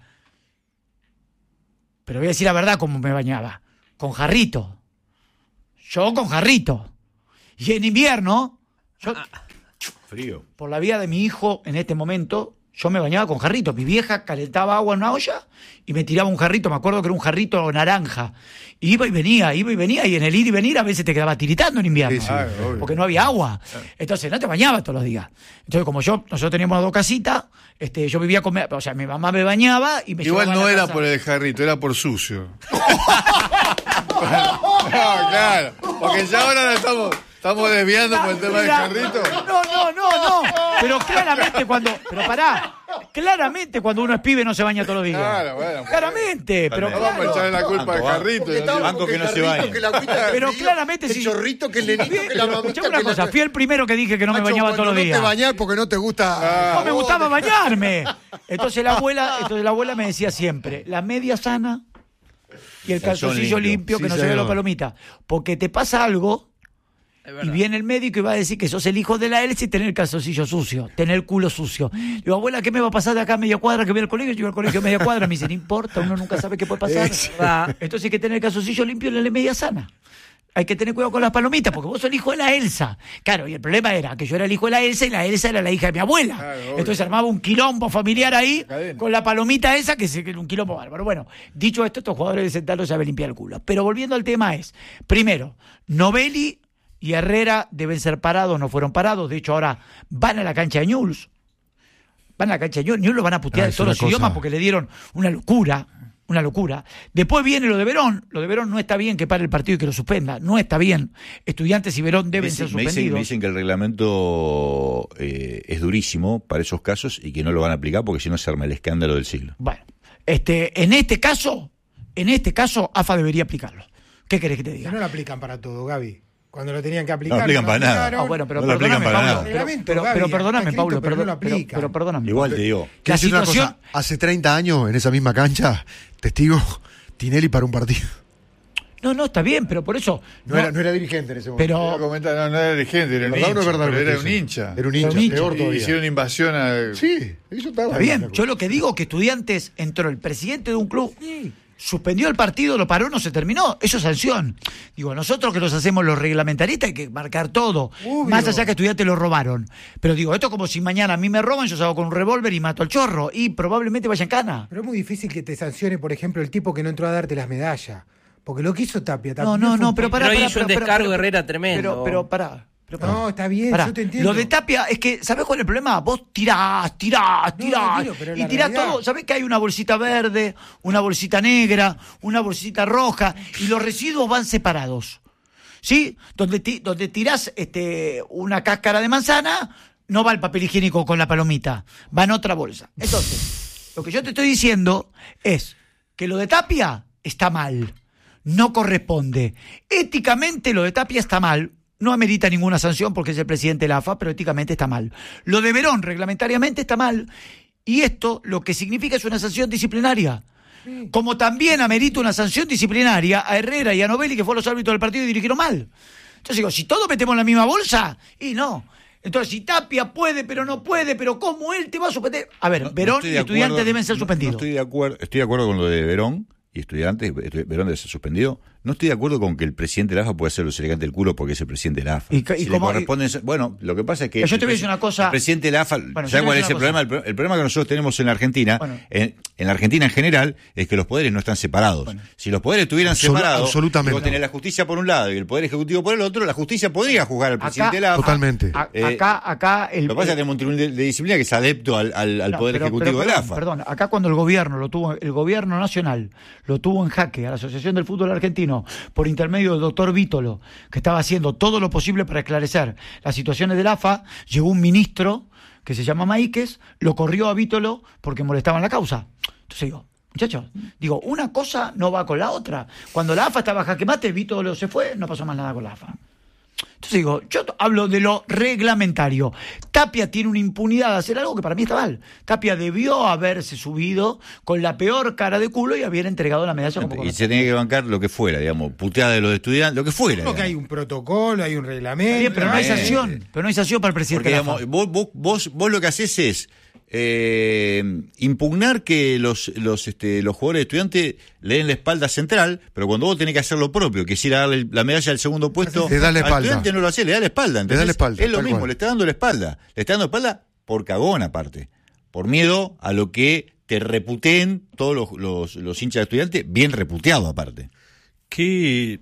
[SPEAKER 3] Pero voy a decir la verdad cómo me bañaba. Con jarrito. Yo con jarrito. Y en invierno, yo,
[SPEAKER 5] Frío.
[SPEAKER 3] por la vida de mi hijo, en este momento, yo me bañaba con jarrito. Mi vieja calentaba agua en una olla y me tiraba un jarrito. Me acuerdo que era un jarrito naranja. Iba y venía, iba y venía. Y en el ir y venir a veces te quedaba tiritando en invierno.
[SPEAKER 7] Sí, sí.
[SPEAKER 4] Ah, obvio.
[SPEAKER 3] Porque no había agua. Entonces no te bañabas todos los días. Entonces, como yo, nosotros teníamos dos casitas, este, yo vivía con, o sea, mi mamá me bañaba y me
[SPEAKER 4] Igual
[SPEAKER 3] llevaba a
[SPEAKER 4] no
[SPEAKER 3] la
[SPEAKER 4] era
[SPEAKER 3] casa.
[SPEAKER 4] por el jarrito, era por sucio. No, claro. Porque ya ahora nos estamos, estamos desviando por el tema del
[SPEAKER 3] Mira,
[SPEAKER 4] jarrito.
[SPEAKER 3] No, no, no, no. Pero claramente cuando. Pero pará. Claramente cuando uno es pibe no se baña todos los días.
[SPEAKER 4] Claro, bueno.
[SPEAKER 3] Claramente. Pero,
[SPEAKER 4] No vamos a echarle la culpa al
[SPEAKER 5] Banco,
[SPEAKER 4] jarrito.
[SPEAKER 5] porque
[SPEAKER 4] y así.
[SPEAKER 5] banco que no se baña.
[SPEAKER 3] pero claramente
[SPEAKER 2] el
[SPEAKER 3] sí.
[SPEAKER 2] chorrito, que el nenito, que la mamita.
[SPEAKER 3] Escuchame una
[SPEAKER 2] que la-
[SPEAKER 3] cosa. Fui el primero que dije que no me
[SPEAKER 2] Macho,
[SPEAKER 3] bañaba
[SPEAKER 2] cuando
[SPEAKER 3] todos los días.
[SPEAKER 2] No te bañás porque no te gusta.
[SPEAKER 3] No me gustaba bañarme. Entonces la abuela, entonces la abuela me decía siempre, la media sana y el
[SPEAKER 5] Calzón
[SPEAKER 3] calzoncillo
[SPEAKER 5] limpio.
[SPEAKER 3] limpio, que
[SPEAKER 7] Sí,
[SPEAKER 3] no se ve la
[SPEAKER 7] señor.
[SPEAKER 3] palomita. Porque te pasa algo
[SPEAKER 11] Es
[SPEAKER 3] y
[SPEAKER 11] verdad.
[SPEAKER 3] viene el médico y va a decir que sos el hijo de la Elsa y tener el calzoncillo sucio, tener el culo sucio. Digo, abuela, ¿qué me va a pasar de acá a media cuadra que voy al colegio? Yo voy al colegio a media cuadra. Me dice, no importa, uno nunca sabe qué puede pasar.
[SPEAKER 11] verdad.
[SPEAKER 3] Entonces hay que tener el calzoncillo limpio y la media sana. Hay que tener cuidado con las palomitas, porque vos sos el hijo de la Elsa. Claro, y el problema era que yo era el hijo de la Elsa y la Elsa era la hija de mi abuela.
[SPEAKER 4] Claro, obvio.
[SPEAKER 3] Entonces armaba un quilombo familiar ahí
[SPEAKER 4] Cadena.
[SPEAKER 3] con la palomita esa, que es un quilombo bárbaro. Bueno, dicho esto, estos jugadores de Central no saben limpiar el culo. Pero volviendo al tema es, primero, Novelli y Herrera deben ser parados, no fueron parados. De hecho, ahora van a la cancha de Newell's. Van a la cancha de Newell's. Newell's lo van a putear
[SPEAKER 7] Ah,
[SPEAKER 3] en
[SPEAKER 7] es
[SPEAKER 3] todos
[SPEAKER 7] una
[SPEAKER 3] los
[SPEAKER 7] cosa.
[SPEAKER 3] idiomas porque le dieron una locura. Una locura. Después viene lo de Verón. Lo de Verón no está bien que pare el partido y que lo suspenda. No está bien. Estudiantes y Verón deben
[SPEAKER 5] Me
[SPEAKER 3] ser
[SPEAKER 5] dicen, me dicen-
[SPEAKER 3] suspendidos.
[SPEAKER 5] me dicen que el reglamento eh, es durísimo para esos casos y que no lo van a aplicar porque si no se arma el escándalo del siglo.
[SPEAKER 3] Bueno, este, en este caso, en este caso, A F A debería aplicarlo. ¿Qué querés que te
[SPEAKER 2] Que
[SPEAKER 3] diga?
[SPEAKER 2] no lo aplican para todo, Gaby. Cuando lo tenían que aplicar.
[SPEAKER 5] No aplican
[SPEAKER 2] lo
[SPEAKER 5] para nada.
[SPEAKER 2] aplicaron.
[SPEAKER 3] Ah, bueno, pero
[SPEAKER 5] No lo aplican
[SPEAKER 3] perdóname,
[SPEAKER 5] para
[SPEAKER 3] Paulo.
[SPEAKER 5] nada.
[SPEAKER 3] Pero,
[SPEAKER 2] Reglamento,
[SPEAKER 3] pero,
[SPEAKER 2] Gaby,
[SPEAKER 3] pero
[SPEAKER 2] está
[SPEAKER 3] perdóname,
[SPEAKER 2] escrito,
[SPEAKER 3] Paulo.
[SPEAKER 2] pero no
[SPEAKER 3] Perdón,
[SPEAKER 2] lo
[SPEAKER 3] pero,
[SPEAKER 2] aplican.
[SPEAKER 3] pero perdóname.
[SPEAKER 5] Igual te digo.
[SPEAKER 3] La
[SPEAKER 7] Quiero decir una
[SPEAKER 3] situación.
[SPEAKER 7] cosa, hace treinta años, en esa misma cancha, testigo, Tinelli para un partido.
[SPEAKER 3] No, no, está bien, pero por eso.
[SPEAKER 7] No, Era, no era dirigente en ese momento.
[SPEAKER 3] Pero-
[SPEAKER 4] Iba a comentar, no, no era dirigente, era un
[SPEAKER 7] ¿Verdad o no
[SPEAKER 4] hincha.
[SPEAKER 7] es verdad lo
[SPEAKER 4] pero
[SPEAKER 7] que
[SPEAKER 4] era
[SPEAKER 7] estoy
[SPEAKER 4] un
[SPEAKER 7] diciendo?
[SPEAKER 4] hincha.
[SPEAKER 7] Era un hincha,
[SPEAKER 3] Era un hincha.
[SPEAKER 7] peor
[SPEAKER 4] Y
[SPEAKER 7] todavía.
[SPEAKER 4] hicieron invasión a...
[SPEAKER 7] Sí, eso estaba.
[SPEAKER 3] Está bien, yo lo que digo es que Estudiantes entró el presidente de un club, suspendió el partido, lo paró, no se terminó. Eso es sanción. Digo, nosotros que los hacemos los reglamentaristas hay que marcar todo.
[SPEAKER 2] Obvio.
[SPEAKER 3] Más allá que Estudiantes lo robaron. Pero digo, esto es como si mañana a mí me roban, yo salgo con un revólver y mato al chorro. Y probablemente vaya en cana.
[SPEAKER 2] Pero es muy difícil que te sancione, por ejemplo, el tipo que no entró a darte las medallas. Porque lo que hizo Tapia
[SPEAKER 3] No,
[SPEAKER 2] también.
[SPEAKER 3] no,
[SPEAKER 2] fue
[SPEAKER 3] no,
[SPEAKER 2] un
[SPEAKER 3] pero
[SPEAKER 2] poco-
[SPEAKER 3] pará,
[SPEAKER 11] Pero
[SPEAKER 3] pará,
[SPEAKER 11] hizo un
[SPEAKER 3] pará,
[SPEAKER 11] descargo
[SPEAKER 3] pará,
[SPEAKER 11] Herrera tremendo.
[SPEAKER 3] Pero, pero pará. Pero pará.
[SPEAKER 2] No, está bien,
[SPEAKER 3] Pará,
[SPEAKER 2] yo te entiendo.
[SPEAKER 3] Lo de Tapia es que, ¿sabés cuál es el problema? Vos tirás, tirás, tirás.
[SPEAKER 2] tranquilo, pero
[SPEAKER 3] y
[SPEAKER 2] la
[SPEAKER 3] tirás
[SPEAKER 2] realidad-
[SPEAKER 3] todo. ¿Sabés que hay una bolsita verde, una bolsita negra, una bolsita roja? Y los residuos van separados. ¿Sí? Donde, ti- donde tirás este, una cáscara de manzana, no va el papel higiénico con la palomita. Va en otra bolsa. Entonces, lo que yo te estoy diciendo es que lo de Tapia está mal. No corresponde. Éticamente lo de Tapia está mal. No amerita ninguna sanción porque es el presidente de la A F A, pero éticamente está mal. Lo de Verón reglamentariamente está mal. Y esto lo que significa es una sanción disciplinaria. Como también amerita una sanción disciplinaria a Herrera y a Novelli, que fueron los árbitros del partido y dirigieron mal. Entonces digo, si todos metemos en la misma bolsa, y no. Entonces, si Tapia puede, pero no puede, pero ¿cómo él te va a suspender? A ver,
[SPEAKER 5] No- no
[SPEAKER 3] Verón
[SPEAKER 5] estoy
[SPEAKER 3] y
[SPEAKER 5] de
[SPEAKER 3] Estudiantes
[SPEAKER 5] acuerdo-
[SPEAKER 3] deben ser
[SPEAKER 5] no-
[SPEAKER 3] suspendidos.
[SPEAKER 5] No estoy de acuerdo, estoy de acuerdo con lo de Verón y Estudiantes, estu- Verón debe ser suspendido. No estoy de acuerdo con que el presidente de la A F A pueda ser los elegantes del culo porque es el presidente de la A F A.
[SPEAKER 3] Y ca- y
[SPEAKER 5] si
[SPEAKER 3] cómo-
[SPEAKER 5] le corresponde, bueno, lo que pasa es que
[SPEAKER 3] Yo te
[SPEAKER 5] el
[SPEAKER 3] voy a decir
[SPEAKER 5] presi-
[SPEAKER 3] una cosa.
[SPEAKER 5] El presidente de la A F A,
[SPEAKER 3] Bueno, yo te
[SPEAKER 5] ¿sabe
[SPEAKER 3] voy
[SPEAKER 5] cuál
[SPEAKER 3] a
[SPEAKER 5] es
[SPEAKER 3] decir
[SPEAKER 5] el
[SPEAKER 3] una
[SPEAKER 5] problema? El, pro- el problema que nosotros tenemos en la Argentina,
[SPEAKER 3] Bueno.
[SPEAKER 5] en, en la Argentina en general, es que los poderes no están separados. Si los poderes estuvieran
[SPEAKER 7] Absolu-
[SPEAKER 5] separados,
[SPEAKER 7] absolutamente.
[SPEAKER 5] y vos tenés la justicia por un lado y el poder ejecutivo por el otro, la justicia podría juzgar al presidente de la A F A.
[SPEAKER 7] Totalmente.
[SPEAKER 3] A-
[SPEAKER 5] Eh,
[SPEAKER 3] acá, acá el,
[SPEAKER 5] Lo que pasa es que tenemos un tribunal de, de disciplina que es adepto al, al- al
[SPEAKER 3] No,
[SPEAKER 5] poder
[SPEAKER 3] pero-
[SPEAKER 5] ejecutivo
[SPEAKER 3] pero
[SPEAKER 5] de la A
[SPEAKER 3] perdón,
[SPEAKER 5] F A.
[SPEAKER 3] Perdón, acá cuando el gobierno lo tuvo, el gobierno nacional lo tuvo en jaque a la Asociación del Fútbol Argentino Argentino, por intermedio del doctor Vítolo, que estaba haciendo todo lo posible para esclarecer las situaciones del A F A, llegó un ministro que se llama Maíquez, lo corrió a Vítolo porque molestaban la causa. Entonces digo, muchachos, digo, una cosa no va con la otra. Cuando la A F A estaba jaque mate, Vítolo se fue, no pasó más nada con la A F A. Entonces digo, yo hablo de lo reglamentario. Tapia tiene una impunidad de hacer algo que para mí está mal. Tapia debió haberse subido con la peor cara de culo y haber entregado la medalla como
[SPEAKER 5] Y se tenía que bancar lo que fuera, digamos, puteada de los estudiantes, lo que fuera.
[SPEAKER 2] Creo que hay un protocolo, hay un reglamento.
[SPEAKER 3] Bien, pero no hay
[SPEAKER 5] Eh,
[SPEAKER 3] sanción. Pero no hay sanción para el presidente.
[SPEAKER 5] Porque,
[SPEAKER 3] de la A F A.
[SPEAKER 5] digamos, vos, vos, vos, vos lo que haces es eh, impugnar que los, los, este, los jugadores estudiantes le den la espalda a Central, pero cuando vos tenés que hacer lo propio, que es ir a darle la medalla al segundo puesto,
[SPEAKER 7] Le da la
[SPEAKER 5] al
[SPEAKER 7] espalda.
[SPEAKER 5] estudiante no lo hace, le da la espalda.
[SPEAKER 7] Le da la espalda,
[SPEAKER 5] Es lo
[SPEAKER 7] tal
[SPEAKER 5] mismo,
[SPEAKER 7] cual.
[SPEAKER 5] le está dando la espalda. Le está dando la espalda por cagón aparte, por miedo a lo que te reputeen todos los, los, los hinchas de estudiantes, bien reputeado aparte.
[SPEAKER 1] Que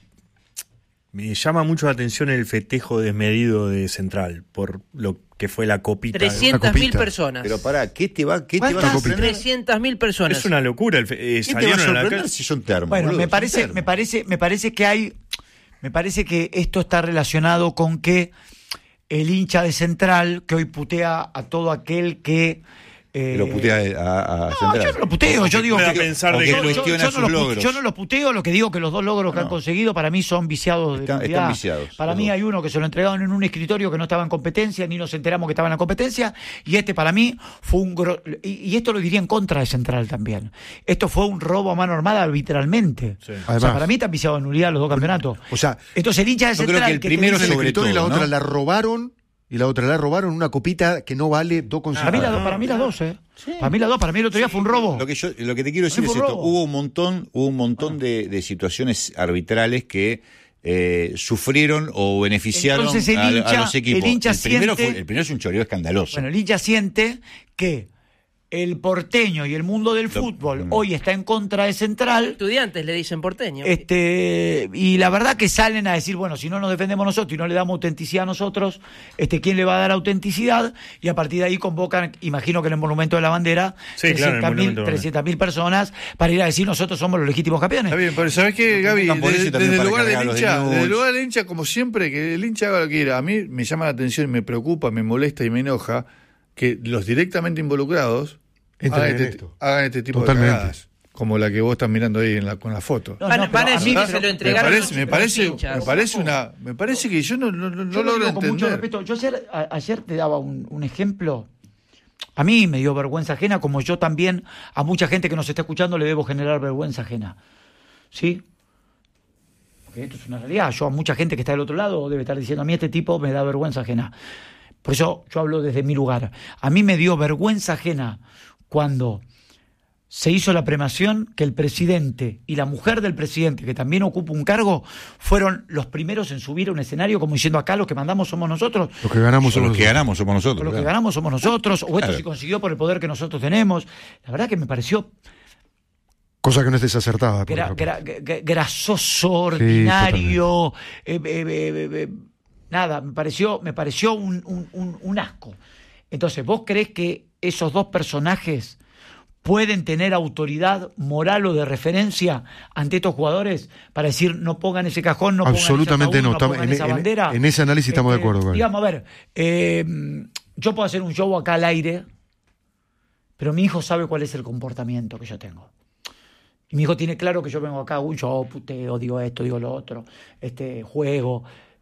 [SPEAKER 1] me llama mucho la atención el festejo desmedido de Central por lo que fue la copita.
[SPEAKER 11] trescientas mil personas.
[SPEAKER 5] Pero pará, ¿qué te va, qué te va a
[SPEAKER 3] ¿Cuántas?
[SPEAKER 5] sorprender?
[SPEAKER 11] trescientas mil personas.
[SPEAKER 1] Es una locura. El fe- eh,
[SPEAKER 5] ¿Qué te va a
[SPEAKER 1] salieron a la
[SPEAKER 5] sorprender
[SPEAKER 1] calle.
[SPEAKER 5] si son termos?
[SPEAKER 3] Bueno,
[SPEAKER 5] boludo?
[SPEAKER 3] me
[SPEAKER 5] Son
[SPEAKER 3] parece,
[SPEAKER 5] termos.
[SPEAKER 3] me parece, me parece que hay, me parece que esto está relacionado con que el hincha de Central, que hoy putea a todo aquel que eh,
[SPEAKER 5] Lo putea a, a
[SPEAKER 3] no,
[SPEAKER 5] Central.
[SPEAKER 3] yo no lo puteo, yo digo
[SPEAKER 1] pueda
[SPEAKER 3] que
[SPEAKER 1] pensar
[SPEAKER 5] o
[SPEAKER 1] de
[SPEAKER 5] que
[SPEAKER 1] que-
[SPEAKER 3] yo, yo-
[SPEAKER 5] cuestiona
[SPEAKER 3] yo no
[SPEAKER 5] sus
[SPEAKER 3] los pu-
[SPEAKER 5] logros.
[SPEAKER 3] yo no los puteo, lo que digo que los dos logros que
[SPEAKER 5] No.
[SPEAKER 3] han conseguido para mí son viciados de
[SPEAKER 5] Están-
[SPEAKER 3] nulidad.
[SPEAKER 5] están viciados,
[SPEAKER 3] Para
[SPEAKER 5] los
[SPEAKER 3] mí
[SPEAKER 5] dos.
[SPEAKER 3] hay uno que se lo entregaron en un escritorio que no estaba en competencia, ni nos enteramos que estaba en la competencia, y este para mí fue un gro- y, y esto lo diría en contra de Central también. Esto fue un robo a mano armada arbitralmente.
[SPEAKER 1] Sí.
[SPEAKER 3] O sea,
[SPEAKER 7] Además.
[SPEAKER 3] para mí están viciados de nulidad los dos campeonatos.
[SPEAKER 7] O sea,
[SPEAKER 3] Entonces el hincha de
[SPEAKER 5] yo creo
[SPEAKER 3] Central
[SPEAKER 5] que el
[SPEAKER 3] que
[SPEAKER 5] primero
[SPEAKER 3] te dice-
[SPEAKER 7] el
[SPEAKER 5] sobre
[SPEAKER 7] escritorio y la
[SPEAKER 5] todo,
[SPEAKER 7] otra
[SPEAKER 5] ¿no?
[SPEAKER 7] la robaron y la otra la robaron una copita que no vale dos con
[SPEAKER 3] para mí, las dos- para mí las dos, ¿eh? Para mí las dos, para mí el otro día fue un robo.
[SPEAKER 5] Lo que yo, lo que te quiero decir
[SPEAKER 3] Fue
[SPEAKER 5] es
[SPEAKER 3] un
[SPEAKER 5] esto:
[SPEAKER 3] robo.
[SPEAKER 5] hubo un montón, hubo un montón de, de situaciones arbitrales que eh, sufrieron o beneficiaron
[SPEAKER 3] Entonces el
[SPEAKER 5] a, a
[SPEAKER 3] hincha-
[SPEAKER 5] los equipos.
[SPEAKER 3] el hincha
[SPEAKER 5] primero
[SPEAKER 3] siente-
[SPEAKER 5] fue, el primero es un choreo escandaloso.
[SPEAKER 3] Bueno, el hincha siente que el porteño y el mundo del fútbol hoy está en contra de Central.
[SPEAKER 11] Estudiantes le dicen porteño.
[SPEAKER 3] Este, y la verdad que salen a decir, bueno, si no nos defendemos nosotros y no le damos autenticidad a nosotros, este, ¿quién le va a dar autenticidad? Y a partir de ahí convocan, imagino que en el Monumento de la Bandera,
[SPEAKER 1] Sí, claro, en el Monumento de la Bandera.
[SPEAKER 3] trescientas mil personas para ir a decir nosotros somos los legítimos campeones.
[SPEAKER 4] Está bien, pero ¿sabés qué, Gaby?
[SPEAKER 5] convocan por eso
[SPEAKER 4] Desde,
[SPEAKER 5] y también
[SPEAKER 4] desde el
[SPEAKER 5] para
[SPEAKER 4] lugar del
[SPEAKER 5] cargar los
[SPEAKER 4] hincha,
[SPEAKER 5] de
[SPEAKER 4] desde el
[SPEAKER 5] News.
[SPEAKER 4] lugar del hincha, como siempre, que el hincha haga lo que quiera. A mí me llama la atención, me preocupa, me molesta y me enoja que los directamente involucrados
[SPEAKER 7] Entren
[SPEAKER 4] hagan
[SPEAKER 7] en
[SPEAKER 4] este,
[SPEAKER 7] esto.
[SPEAKER 4] hagan este tipo
[SPEAKER 7] Totalmente.
[SPEAKER 4] de cagadas, como la que vos estás mirando ahí en la, con la foto.
[SPEAKER 3] No,
[SPEAKER 11] Van-
[SPEAKER 3] no,
[SPEAKER 11] van
[SPEAKER 3] pero
[SPEAKER 11] a decir
[SPEAKER 3] mí-
[SPEAKER 11] que se lo
[SPEAKER 3] pero-
[SPEAKER 4] Me
[SPEAKER 11] entregaron
[SPEAKER 4] parece,
[SPEAKER 11] los-
[SPEAKER 4] me
[SPEAKER 11] los
[SPEAKER 4] parece,
[SPEAKER 11] hinchas.
[SPEAKER 4] me parece una, me parece que yo no, no, no, no
[SPEAKER 3] Yo lo
[SPEAKER 4] logro
[SPEAKER 3] digo con mucho
[SPEAKER 4] entender.
[SPEAKER 3] respeto. Yo ayer, a- ayer te daba un, un ejemplo. A mí me dio vergüenza ajena, como yo también a mucha gente que nos está escuchando le debo generar vergüenza ajena. ¿Sí? Porque esto es una realidad. Yo a mucha gente que está del otro lado debe estar diciendo, a mí este tipo me da vergüenza ajena. Por eso yo hablo desde mi lugar. A mí me dio vergüenza ajena cuando se hizo la premación que el presidente y la mujer del presidente, que también ocupa un cargo, fueron los primeros en subir a un escenario como diciendo acá los que mandamos somos nosotros.
[SPEAKER 7] Los que ganamos
[SPEAKER 5] O
[SPEAKER 7] somos
[SPEAKER 5] los que
[SPEAKER 7] nosotros.
[SPEAKER 5] ganamos somos nosotros.
[SPEAKER 3] O lo que
[SPEAKER 5] claro.
[SPEAKER 3] ganamos somos nosotros, o esto
[SPEAKER 5] Claro.
[SPEAKER 3] se consiguió por el poder que nosotros tenemos. La verdad que me pareció
[SPEAKER 7] Cosa que no es desacertada. por
[SPEAKER 3] gra-
[SPEAKER 7] otra
[SPEAKER 3] gra- gra- grasoso, ordinario, eh, eh, eh, eh, nada, me pareció, me pareció un, un- un- un asco. Entonces, ¿vos creés que esos dos personajes pueden tener autoridad moral o de referencia ante estos jugadores para decir no pongan ese cajón, no pongan
[SPEAKER 7] Absolutamente
[SPEAKER 3] ese ataúd,
[SPEAKER 7] no, estamos-
[SPEAKER 3] pongan
[SPEAKER 7] en-
[SPEAKER 3] esa
[SPEAKER 7] en-
[SPEAKER 3] bandera?
[SPEAKER 7] en ese análisis estamos de
[SPEAKER 3] Este,
[SPEAKER 7] acuerdo, Gaby.
[SPEAKER 3] Digamos, a ver, eh, yo puedo hacer un show acá al aire, pero mi hijo sabe cuál es el comportamiento que yo tengo. Y mi hijo tiene claro que yo vengo acá, hago un show, puteo, digo esto, digo lo otro, este juego.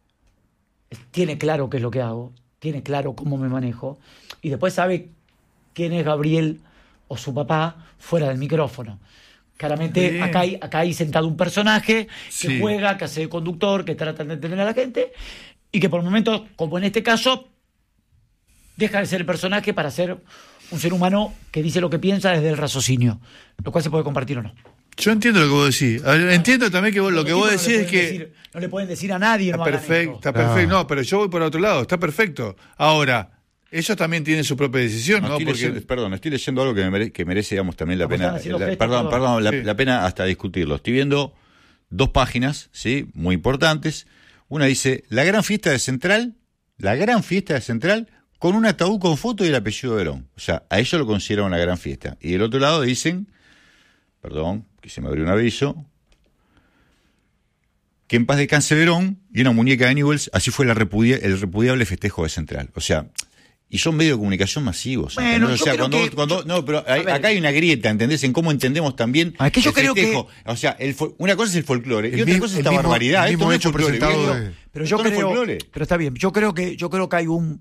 [SPEAKER 3] Tiene claro qué es lo que hago, tiene claro cómo me manejo, y después sabe quién es Gabriel o su papá fuera del micrófono. Claramente
[SPEAKER 4] Bien.
[SPEAKER 3] acá hay, acá hay sentado un personaje que
[SPEAKER 4] Sí.
[SPEAKER 3] juega, que hace de conductor, que trata de entender a la gente, y que por momentos, como en este caso, deja de ser el personaje para ser un ser humano que dice lo que piensa desde el raciocinio, lo cual se puede compartir o no.
[SPEAKER 4] Yo entiendo lo que vos decís. A ver, Entiendo también que vos, lo que
[SPEAKER 3] Los
[SPEAKER 4] vos
[SPEAKER 3] tipos
[SPEAKER 4] decís
[SPEAKER 3] no
[SPEAKER 4] es
[SPEAKER 3] le
[SPEAKER 4] que
[SPEAKER 3] pueden decir- no le pueden decir a nadie
[SPEAKER 4] está
[SPEAKER 3] no hagan
[SPEAKER 4] perfecto,
[SPEAKER 3] esto.
[SPEAKER 4] está
[SPEAKER 7] Claro.
[SPEAKER 4] perfecto. No, pero yo voy por otro lado, está perfecto. Ahora, ellos también tienen su propia decisión,
[SPEAKER 5] No,
[SPEAKER 4] ¿no?
[SPEAKER 5] estoy
[SPEAKER 4] Porque
[SPEAKER 5] leyendo- perdón, estoy leyendo algo que, me mere- que merece, digamos, también la
[SPEAKER 3] Como
[SPEAKER 5] pena.
[SPEAKER 3] están haciendo
[SPEAKER 5] la-
[SPEAKER 3] gestos,
[SPEAKER 5] perdón,
[SPEAKER 3] perdón.
[SPEAKER 5] perdón, la,
[SPEAKER 4] Sí.
[SPEAKER 5] la pena hasta discutirlo. Estoy viendo dos páginas, ¿sí? Muy importantes. Una dice, la gran fiesta de Central, la gran fiesta de Central, con un ataúd con foto y el apellido de Verón. O sea, a ellos lo consideran una gran fiesta. Y del otro lado dicen, perdón, que se me abrió un aviso, que en paz descanse Verón, y una muñeca de Newell's, así fue la repudia, el repudiable festejo de Central. O sea, y son medios de comunicación masivos.
[SPEAKER 3] Bueno,
[SPEAKER 5] o sea,
[SPEAKER 3] yo
[SPEAKER 5] cuando,
[SPEAKER 3] creo que,
[SPEAKER 5] cuando,
[SPEAKER 3] yo,
[SPEAKER 5] no, pero hay, acá hay una grieta, ¿entendés? En cómo entendemos también
[SPEAKER 3] es que yo
[SPEAKER 5] el
[SPEAKER 3] creo
[SPEAKER 5] festejo.
[SPEAKER 3] Que,
[SPEAKER 5] o sea, el, una cosa es el folclore
[SPEAKER 7] el
[SPEAKER 5] y otra
[SPEAKER 7] mi,
[SPEAKER 5] cosa es
[SPEAKER 7] el
[SPEAKER 5] esta
[SPEAKER 7] mismo,
[SPEAKER 5] barbaridad.
[SPEAKER 7] El mismo
[SPEAKER 5] Esto
[SPEAKER 7] hecho
[SPEAKER 5] no es folclore,
[SPEAKER 7] presentado
[SPEAKER 5] viejo.
[SPEAKER 7] de...
[SPEAKER 3] Pero yo
[SPEAKER 5] Esto no es
[SPEAKER 3] creo,
[SPEAKER 5] folclore.
[SPEAKER 3] pero está bien. Yo creo que yo creo que hay un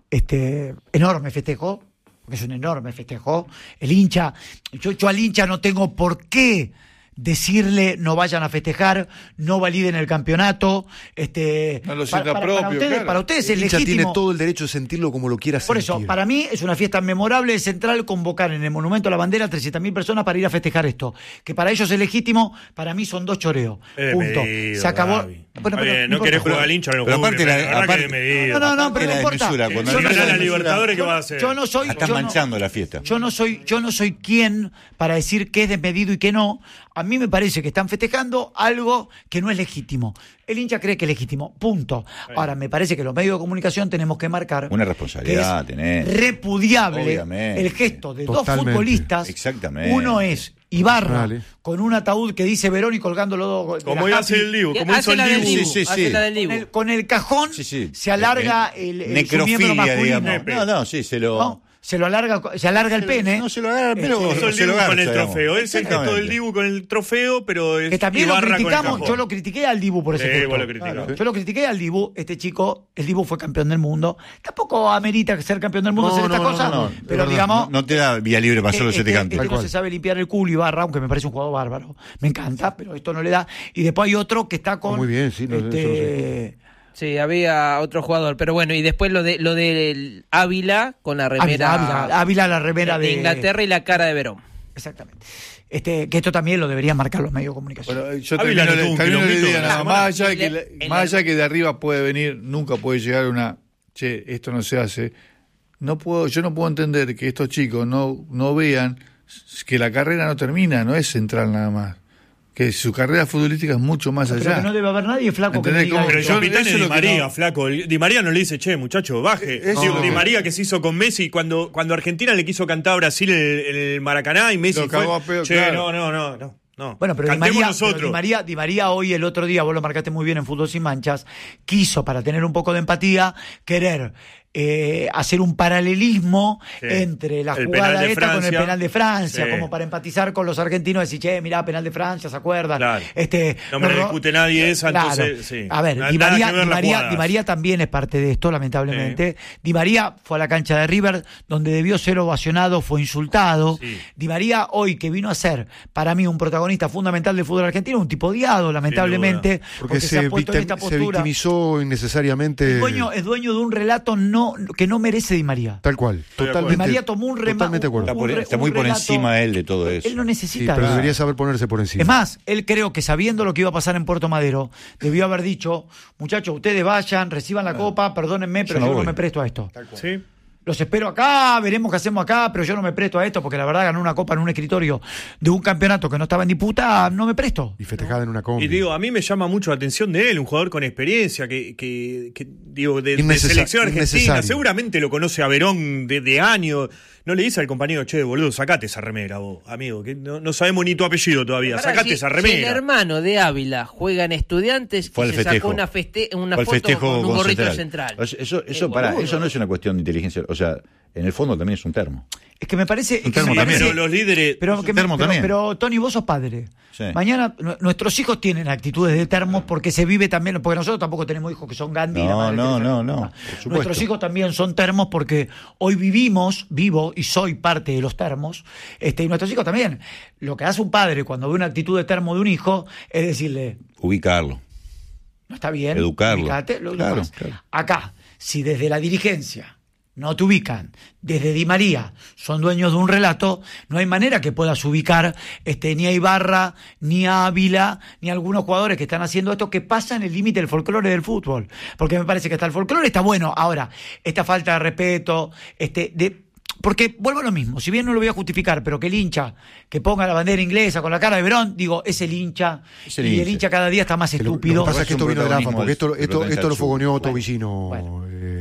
[SPEAKER 3] este enorme festejo, porque es un enorme festejo. El hincha, yo, yo al hincha no tengo por qué decirle no vayan a festejar, no validen el campeonato, este
[SPEAKER 4] no lo
[SPEAKER 3] para,
[SPEAKER 4] sienta
[SPEAKER 3] para,
[SPEAKER 4] propio,
[SPEAKER 3] para ustedes,
[SPEAKER 4] claro.
[SPEAKER 3] para ustedes
[SPEAKER 7] El
[SPEAKER 3] es
[SPEAKER 7] hincha
[SPEAKER 3] legítimo.
[SPEAKER 7] tiene todo el derecho de sentirlo como lo quiera
[SPEAKER 3] Por
[SPEAKER 7] sentir.
[SPEAKER 3] eso, para mí es una fiesta memorable de Central convocar en el Monumento a la Bandera trescientas mil personas para ir a festejar esto. Que para ellos es legítimo, para mí son dos choreos.
[SPEAKER 1] Eh,
[SPEAKER 3] Punto.
[SPEAKER 1] medido,
[SPEAKER 3] Se acabó.
[SPEAKER 1] Gaby.
[SPEAKER 3] Bueno,
[SPEAKER 1] Está
[SPEAKER 3] pero
[SPEAKER 1] bien,
[SPEAKER 3] no
[SPEAKER 1] no querés
[SPEAKER 3] importa.
[SPEAKER 1] jugar al hincha, no
[SPEAKER 5] Pero
[SPEAKER 1] juzgues,
[SPEAKER 5] aparte la-
[SPEAKER 1] pero verdad
[SPEAKER 5] aparte-
[SPEAKER 1] que es medido.
[SPEAKER 3] No, no, no, pero
[SPEAKER 5] la
[SPEAKER 3] no importa.
[SPEAKER 5] desmesura,
[SPEAKER 3] Yo
[SPEAKER 5] cuando
[SPEAKER 3] no
[SPEAKER 1] Si
[SPEAKER 5] no
[SPEAKER 3] soy-
[SPEAKER 1] gana la
[SPEAKER 5] desmesura-
[SPEAKER 1] Libertadores, ¿qué
[SPEAKER 3] yo
[SPEAKER 1] va a
[SPEAKER 3] no-
[SPEAKER 1] hacer?
[SPEAKER 3] Yo no soy.
[SPEAKER 5] Estás
[SPEAKER 3] yo no-
[SPEAKER 5] manchando la fiesta.
[SPEAKER 3] Yo no soy, yo no soy quien para decir qué es desmedido y qué no. A mí me parece que están festejando algo que no es legítimo. El hincha cree que es legítimo. Punto. Ahora, me parece que los medios de comunicación tenemos que marcar
[SPEAKER 5] Una responsabilidad
[SPEAKER 3] que es
[SPEAKER 5] tenés.
[SPEAKER 3] repudiable
[SPEAKER 5] Obviamente.
[SPEAKER 3] el gesto de
[SPEAKER 7] Totalmente.
[SPEAKER 3] dos futbolistas.
[SPEAKER 5] Exactamente.
[SPEAKER 3] Uno es Ibarra
[SPEAKER 7] Vale.
[SPEAKER 3] con un ataúd que dice Verón y colgando los dos. de
[SPEAKER 1] Como
[SPEAKER 3] la
[SPEAKER 1] iba a
[SPEAKER 3] Happy.
[SPEAKER 1] hacer el Dibu, como hizo
[SPEAKER 11] Hace
[SPEAKER 1] el
[SPEAKER 11] la del
[SPEAKER 1] Dibu.
[SPEAKER 11] Dibu,
[SPEAKER 5] Sí, sí,
[SPEAKER 11] hace
[SPEAKER 5] sí.
[SPEAKER 11] la del
[SPEAKER 3] Con
[SPEAKER 11] Dibu.
[SPEAKER 3] el, con el cajón
[SPEAKER 5] Sí, sí.
[SPEAKER 3] se alarga
[SPEAKER 5] Eh,
[SPEAKER 3] el, el su miembro
[SPEAKER 5] necrofilia,
[SPEAKER 3] masculino.
[SPEAKER 5] digamos. No, no, sí, se lo...
[SPEAKER 3] ¿No? Se lo alarga, se alarga el pene.
[SPEAKER 5] No se lo agarra el pelo,
[SPEAKER 3] Este,
[SPEAKER 1] Hizo el
[SPEAKER 5] se lo
[SPEAKER 1] Dibu
[SPEAKER 5] garcha,
[SPEAKER 1] con el
[SPEAKER 5] digamos.
[SPEAKER 1] trofeo. Él se gestó
[SPEAKER 5] Exactamente.
[SPEAKER 1] el Dibu con el trofeo, pero es
[SPEAKER 3] Que también lo
[SPEAKER 1] Ibarra con el
[SPEAKER 3] criticamos,
[SPEAKER 1] cajón.
[SPEAKER 3] yo lo critiqué al Dibu por ese
[SPEAKER 1] Sí,
[SPEAKER 3] gesto.
[SPEAKER 1] vos lo criticás.
[SPEAKER 3] Claro. Yo lo critiqué al Dibu, este chico, el Dibu fue campeón del mundo. Tampoco amerita ser campeón del mundo
[SPEAKER 7] No,
[SPEAKER 3] hacer estas
[SPEAKER 7] no, no,
[SPEAKER 3] cosas,
[SPEAKER 7] no, no,
[SPEAKER 3] pero
[SPEAKER 7] de
[SPEAKER 3] digamos...
[SPEAKER 5] No, no te da vía libre para solo
[SPEAKER 3] este,
[SPEAKER 5] se te canta.
[SPEAKER 3] este no se sabe limpiar el culo Ibarra, aunque me parece un jugador bárbaro. Me encanta, pero esto no le da. Y después hay otro que está con...
[SPEAKER 7] Muy bien, sí, no,
[SPEAKER 3] este,
[SPEAKER 7] eso lo sé.
[SPEAKER 11] Sí, había otro jugador, pero bueno, y después lo de lo del Ávila con la remera
[SPEAKER 3] Ávila, Ávila, Ávila, la remera
[SPEAKER 11] de
[SPEAKER 3] de
[SPEAKER 11] Inglaterra y la cara de Verón.
[SPEAKER 3] Exactamente. Este, que esto también lo deberían marcar los medios de comunicación.
[SPEAKER 4] Bueno, yo
[SPEAKER 1] Ávila
[SPEAKER 4] termino,
[SPEAKER 1] no tuvo un
[SPEAKER 4] termino la
[SPEAKER 1] quilombito
[SPEAKER 4] idea,
[SPEAKER 1] con la
[SPEAKER 4] nada
[SPEAKER 1] semana.
[SPEAKER 4] más allá de que,
[SPEAKER 11] En
[SPEAKER 4] la-
[SPEAKER 11] la-
[SPEAKER 4] más allá que de arriba puede venir, nunca puede llegar una, che, esto no se hace. No puedo, yo no puedo entender que estos chicos no, no vean que la carrera no termina, no es Central nada más. Que su carrera futbolística es mucho más
[SPEAKER 3] Pero
[SPEAKER 4] allá.
[SPEAKER 3] que no debe haber nadie flaco que me
[SPEAKER 4] ¿Entendés
[SPEAKER 3] diga
[SPEAKER 4] cómo?
[SPEAKER 1] Pero
[SPEAKER 3] esto.
[SPEAKER 1] yo capitán
[SPEAKER 4] eso
[SPEAKER 1] es
[SPEAKER 4] es
[SPEAKER 1] Di
[SPEAKER 4] lo que
[SPEAKER 1] María,
[SPEAKER 4] no-
[SPEAKER 1] flaco. El- Di María no le dice, che, muchacho, baje.
[SPEAKER 4] Eso
[SPEAKER 1] Digo,
[SPEAKER 4] es lo
[SPEAKER 1] Di
[SPEAKER 4] que-
[SPEAKER 1] María que se hizo con Messi cuando, cuando Argentina le quiso cantar a Brasil el, el Maracaná y Messi
[SPEAKER 4] Lo
[SPEAKER 1] fue.
[SPEAKER 4] cagó a pedo,
[SPEAKER 1] che,
[SPEAKER 4] claro.
[SPEAKER 1] no, no, no, no. no.
[SPEAKER 3] Bueno, pero Di
[SPEAKER 1] Cantemos
[SPEAKER 3] María,
[SPEAKER 1] nosotros.
[SPEAKER 3] pero Di María, Di María hoy, el otro día, vos lo marcaste muy bien en Fútbol Sin Manchas, quiso, para tener un poco de empatía, querer eh, hacer un paralelismo
[SPEAKER 1] Sí.
[SPEAKER 3] entre la
[SPEAKER 1] El
[SPEAKER 3] jugada
[SPEAKER 1] penal de
[SPEAKER 3] esta con el
[SPEAKER 1] Francia.
[SPEAKER 3] penal de Francia,
[SPEAKER 1] Sí.
[SPEAKER 3] como para empatizar con los argentinos, decir, che, mirá, penal de Francia, ¿se acuerdan?
[SPEAKER 1] Claro.
[SPEAKER 3] Este,
[SPEAKER 1] No me
[SPEAKER 3] lo-
[SPEAKER 1] lo discute nadie esa,
[SPEAKER 3] Claro.
[SPEAKER 1] entonces, sí.
[SPEAKER 3] A ver,
[SPEAKER 1] Nada-
[SPEAKER 3] Di
[SPEAKER 1] nada
[SPEAKER 3] María,
[SPEAKER 1] que ver
[SPEAKER 3] Di
[SPEAKER 1] las
[SPEAKER 3] María,
[SPEAKER 1] jugadas.
[SPEAKER 3] Di María también es parte de esto, lamentablemente. Di María fue a la cancha de River, donde debió ser ovacionado, fue insultado.
[SPEAKER 1] Sí.
[SPEAKER 3] Di María, hoy que vino a ser, para mí, un protagonista fundamental del fútbol argentino, un tipo odiado, lamentablemente,
[SPEAKER 7] Porque,
[SPEAKER 3] se,
[SPEAKER 7] se,
[SPEAKER 3] ha puesto en
[SPEAKER 7] victim-
[SPEAKER 3] esta
[SPEAKER 7] se
[SPEAKER 3] postura.
[SPEAKER 7] victimizó innecesariamente.
[SPEAKER 3] Es dueño, es dueño de un relato no, que no merece Di María.
[SPEAKER 7] Tal cual.
[SPEAKER 1] de acuerdo.
[SPEAKER 7] Totalmente.
[SPEAKER 3] Di María tomó un rema-
[SPEAKER 7] Totalmente de acuerdo.
[SPEAKER 5] Está, por-
[SPEAKER 3] un re-
[SPEAKER 5] está
[SPEAKER 3] un
[SPEAKER 5] muy por
[SPEAKER 3] relato-
[SPEAKER 5] encima de él de todo eso.
[SPEAKER 3] Él no
[SPEAKER 7] Sí,
[SPEAKER 3] necesita.
[SPEAKER 7] pero
[SPEAKER 3] nada.
[SPEAKER 7] debería saber ponerse por encima.
[SPEAKER 3] Es más, él creo que sabiendo lo que iba a pasar en Puerto Madero, debió haber dicho, muchachos, ustedes vayan, reciban la copa, perdónenme, pero
[SPEAKER 5] Yo no
[SPEAKER 3] yo no
[SPEAKER 5] voy.
[SPEAKER 3] me presto a esto.
[SPEAKER 1] Sí.
[SPEAKER 3] Los espero acá, veremos qué hacemos acá, pero yo no me presto a esto, porque la verdad ganar una copa en un escritorio de un campeonato que no estaba en disputa, no me presto.
[SPEAKER 7] Y festejada en una combi.
[SPEAKER 1] Y digo, a mí me llama mucho la atención de él, un jugador con experiencia, que, que, que, digo, de, de
[SPEAKER 7] Innecesa-
[SPEAKER 1] selección argentina.
[SPEAKER 7] innecesario.
[SPEAKER 1] Seguramente lo conoce a Verón de, de años. No le dice al compañero, che, boludo, sacate esa remera vos, amigo, que no, no sabemos ni tu apellido todavía.
[SPEAKER 11] Pará,
[SPEAKER 1] Sacate
[SPEAKER 11] si-
[SPEAKER 1] esa
[SPEAKER 11] si
[SPEAKER 1] remera.
[SPEAKER 11] el hermano de Ávila juega en Estudiantes
[SPEAKER 5] Fue
[SPEAKER 11] y
[SPEAKER 5] al
[SPEAKER 11] se
[SPEAKER 5] festejo.
[SPEAKER 11] sacó una, feste una
[SPEAKER 5] Fue al
[SPEAKER 11] foto
[SPEAKER 5] festejo
[SPEAKER 11] con un
[SPEAKER 5] con
[SPEAKER 11] gorrito
[SPEAKER 5] Central.
[SPEAKER 11] central.
[SPEAKER 5] O sea, Eso, eso,
[SPEAKER 11] Eh,
[SPEAKER 5] pará,
[SPEAKER 11] boludo.
[SPEAKER 5] eso no es una cuestión de inteligencia. O sea, en el fondo también es un termo.
[SPEAKER 3] Es que me parece... es que
[SPEAKER 5] termo
[SPEAKER 3] me
[SPEAKER 5] también.
[SPEAKER 3] parece-
[SPEAKER 1] Pero los líderes.
[SPEAKER 3] Pero, que me-
[SPEAKER 5] termo
[SPEAKER 3] pero-
[SPEAKER 5] también.
[SPEAKER 3] pero, Tony, vos sos padre.
[SPEAKER 5] Sí.
[SPEAKER 3] Mañana nu- nuestros hijos tienen actitudes de termos porque se vive también, porque nosotros tampoco tenemos hijos que son Gandhi.
[SPEAKER 5] No,
[SPEAKER 3] la madre
[SPEAKER 5] no,
[SPEAKER 3] Teresa
[SPEAKER 5] no,
[SPEAKER 3] de
[SPEAKER 5] no,
[SPEAKER 3] Calcuta.
[SPEAKER 5] por supuesto.
[SPEAKER 3] Nuestros hijos también son termos porque hoy vivimos, vivo y soy parte de los termos, este, y nuestros hijos también. Lo que hace un padre cuando ve una actitud de termo de un hijo es decirle,
[SPEAKER 5] Ubicarlo.
[SPEAKER 3] no está bien,
[SPEAKER 5] Educarlo.
[SPEAKER 3] ubicate, lo
[SPEAKER 5] Claro,
[SPEAKER 3] educás.
[SPEAKER 5] claro.
[SPEAKER 3] Acá, si desde la dirigencia no te ubican, desde Di María son dueños de un relato, no hay manera que puedas ubicar este, ni a Ibarra, ni a Ávila, ni a algunos jugadores que están haciendo esto, que pasan el límite del folclore del fútbol. Porque me parece que hasta el folclore está bueno. Ahora, esta falta de respeto, este, de... Porque vuelvo a lo mismo, si bien no lo voy a justificar, pero que el hincha que ponga la bandera inglesa con la cara de Verón, digo, es el hincha,
[SPEAKER 5] Es el
[SPEAKER 3] y el
[SPEAKER 5] hincha.
[SPEAKER 3] hincha cada día está más
[SPEAKER 7] Que lo, lo
[SPEAKER 3] estúpido.
[SPEAKER 7] que pasa es que esto vino de la AFA, porque esto,
[SPEAKER 5] del
[SPEAKER 7] esto, esto lo
[SPEAKER 5] protagonista
[SPEAKER 7] fogoneó
[SPEAKER 3] Bueno,
[SPEAKER 7] Tobillino,
[SPEAKER 3] bueno.
[SPEAKER 7] eh,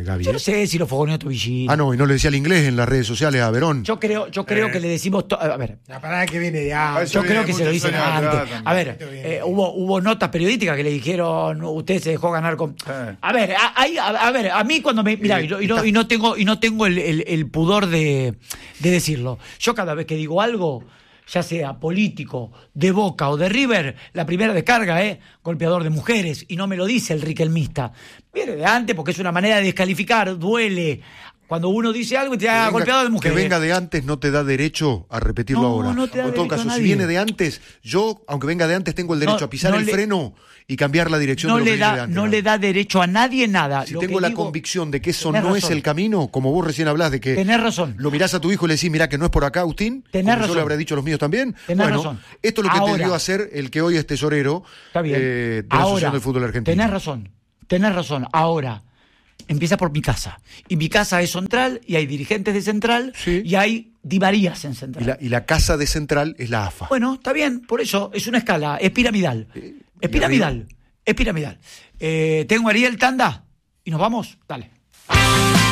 [SPEAKER 7] Gaby.
[SPEAKER 3] Yo
[SPEAKER 7] ¿eh?
[SPEAKER 3] no sé si lo fogoneó Tobillín.
[SPEAKER 7] Ah, no, y no le decía el inglés en las redes sociales a Verón.
[SPEAKER 3] Yo creo, yo creo
[SPEAKER 1] Eh.
[SPEAKER 3] que le decimos... to- a ver,
[SPEAKER 2] La parada que viene de antes.
[SPEAKER 3] yo
[SPEAKER 4] viene
[SPEAKER 3] creo que se lo
[SPEAKER 4] muchos
[SPEAKER 3] dicen
[SPEAKER 4] años atrás
[SPEAKER 3] antes.
[SPEAKER 4] también.
[SPEAKER 3] A ver,
[SPEAKER 2] Esto viene
[SPEAKER 3] eh,
[SPEAKER 2] de-
[SPEAKER 3] hubo, hubo notas periodísticas que le dijeron, usted se dejó ganar con...
[SPEAKER 4] Eh.
[SPEAKER 3] A ver, a, ahí- a, a ver, a mí cuando me... Mira, y, no- y no, y no tengo, y no tengo el, el- el pudor de, de decirlo. Yo cada vez que digo algo, ya sea político, de Boca o de River, la primera descarga es golpeador de mujeres, y no me lo dice el riquelmista. Viene de antes porque es una manera de descalificar, duele. Cuando uno dice algo y te
[SPEAKER 7] Que
[SPEAKER 3] da
[SPEAKER 7] venga-
[SPEAKER 3] golpeador de
[SPEAKER 7] Que
[SPEAKER 3] mujeres.
[SPEAKER 7] venga de antes no te da derecho a repetirlo
[SPEAKER 3] No,
[SPEAKER 7] ahora.
[SPEAKER 3] no te da
[SPEAKER 7] en todo
[SPEAKER 3] derecho a
[SPEAKER 7] caso, si
[SPEAKER 3] nadie.
[SPEAKER 7] viene de antes, yo, aunque venga de antes, tengo el derecho
[SPEAKER 3] No,
[SPEAKER 7] a pisar
[SPEAKER 3] no
[SPEAKER 7] el
[SPEAKER 3] le-
[SPEAKER 7] freno y cambiar la dirección
[SPEAKER 3] no
[SPEAKER 7] de lo que
[SPEAKER 3] le
[SPEAKER 7] viene de
[SPEAKER 3] da,
[SPEAKER 7] antes.
[SPEAKER 3] no le da derecho a nadie nada.
[SPEAKER 7] Si
[SPEAKER 3] Lo
[SPEAKER 7] tengo
[SPEAKER 3] que
[SPEAKER 7] la
[SPEAKER 3] digo-
[SPEAKER 7] convicción de que eso
[SPEAKER 3] tenés
[SPEAKER 7] no es
[SPEAKER 3] razón.
[SPEAKER 7] el camino, como vos recién hablás de que
[SPEAKER 3] Tenés razón.
[SPEAKER 7] lo mirás a tu hijo y le decís, mirá que no es por acá, Agustín,
[SPEAKER 3] Tenés
[SPEAKER 7] como yo
[SPEAKER 3] razón.
[SPEAKER 7] le habré dicho a los míos también.
[SPEAKER 3] Tenés
[SPEAKER 7] bueno,
[SPEAKER 3] razón.
[SPEAKER 7] esto es lo que
[SPEAKER 3] Ahora-
[SPEAKER 7] te dio a ser el que hoy es tesorero
[SPEAKER 3] Está bien.
[SPEAKER 7] eh, de la
[SPEAKER 3] Ahora,
[SPEAKER 7] Asociación del Fútbol Argentino.
[SPEAKER 3] Tenés razón, tenés razón. Ahora, empieza por mi casa. Y mi casa es Central, y hay dirigentes de Central,
[SPEAKER 7] Sí.
[SPEAKER 3] y hay divarías en Central.
[SPEAKER 7] Y la, y la casa de Central es la A F A.
[SPEAKER 3] Bueno, está bien, por eso es una escala, es piramidal. Es piramidal, es piramidal. Eh, tengo a Ariel Tanda, y nos vamos, dale.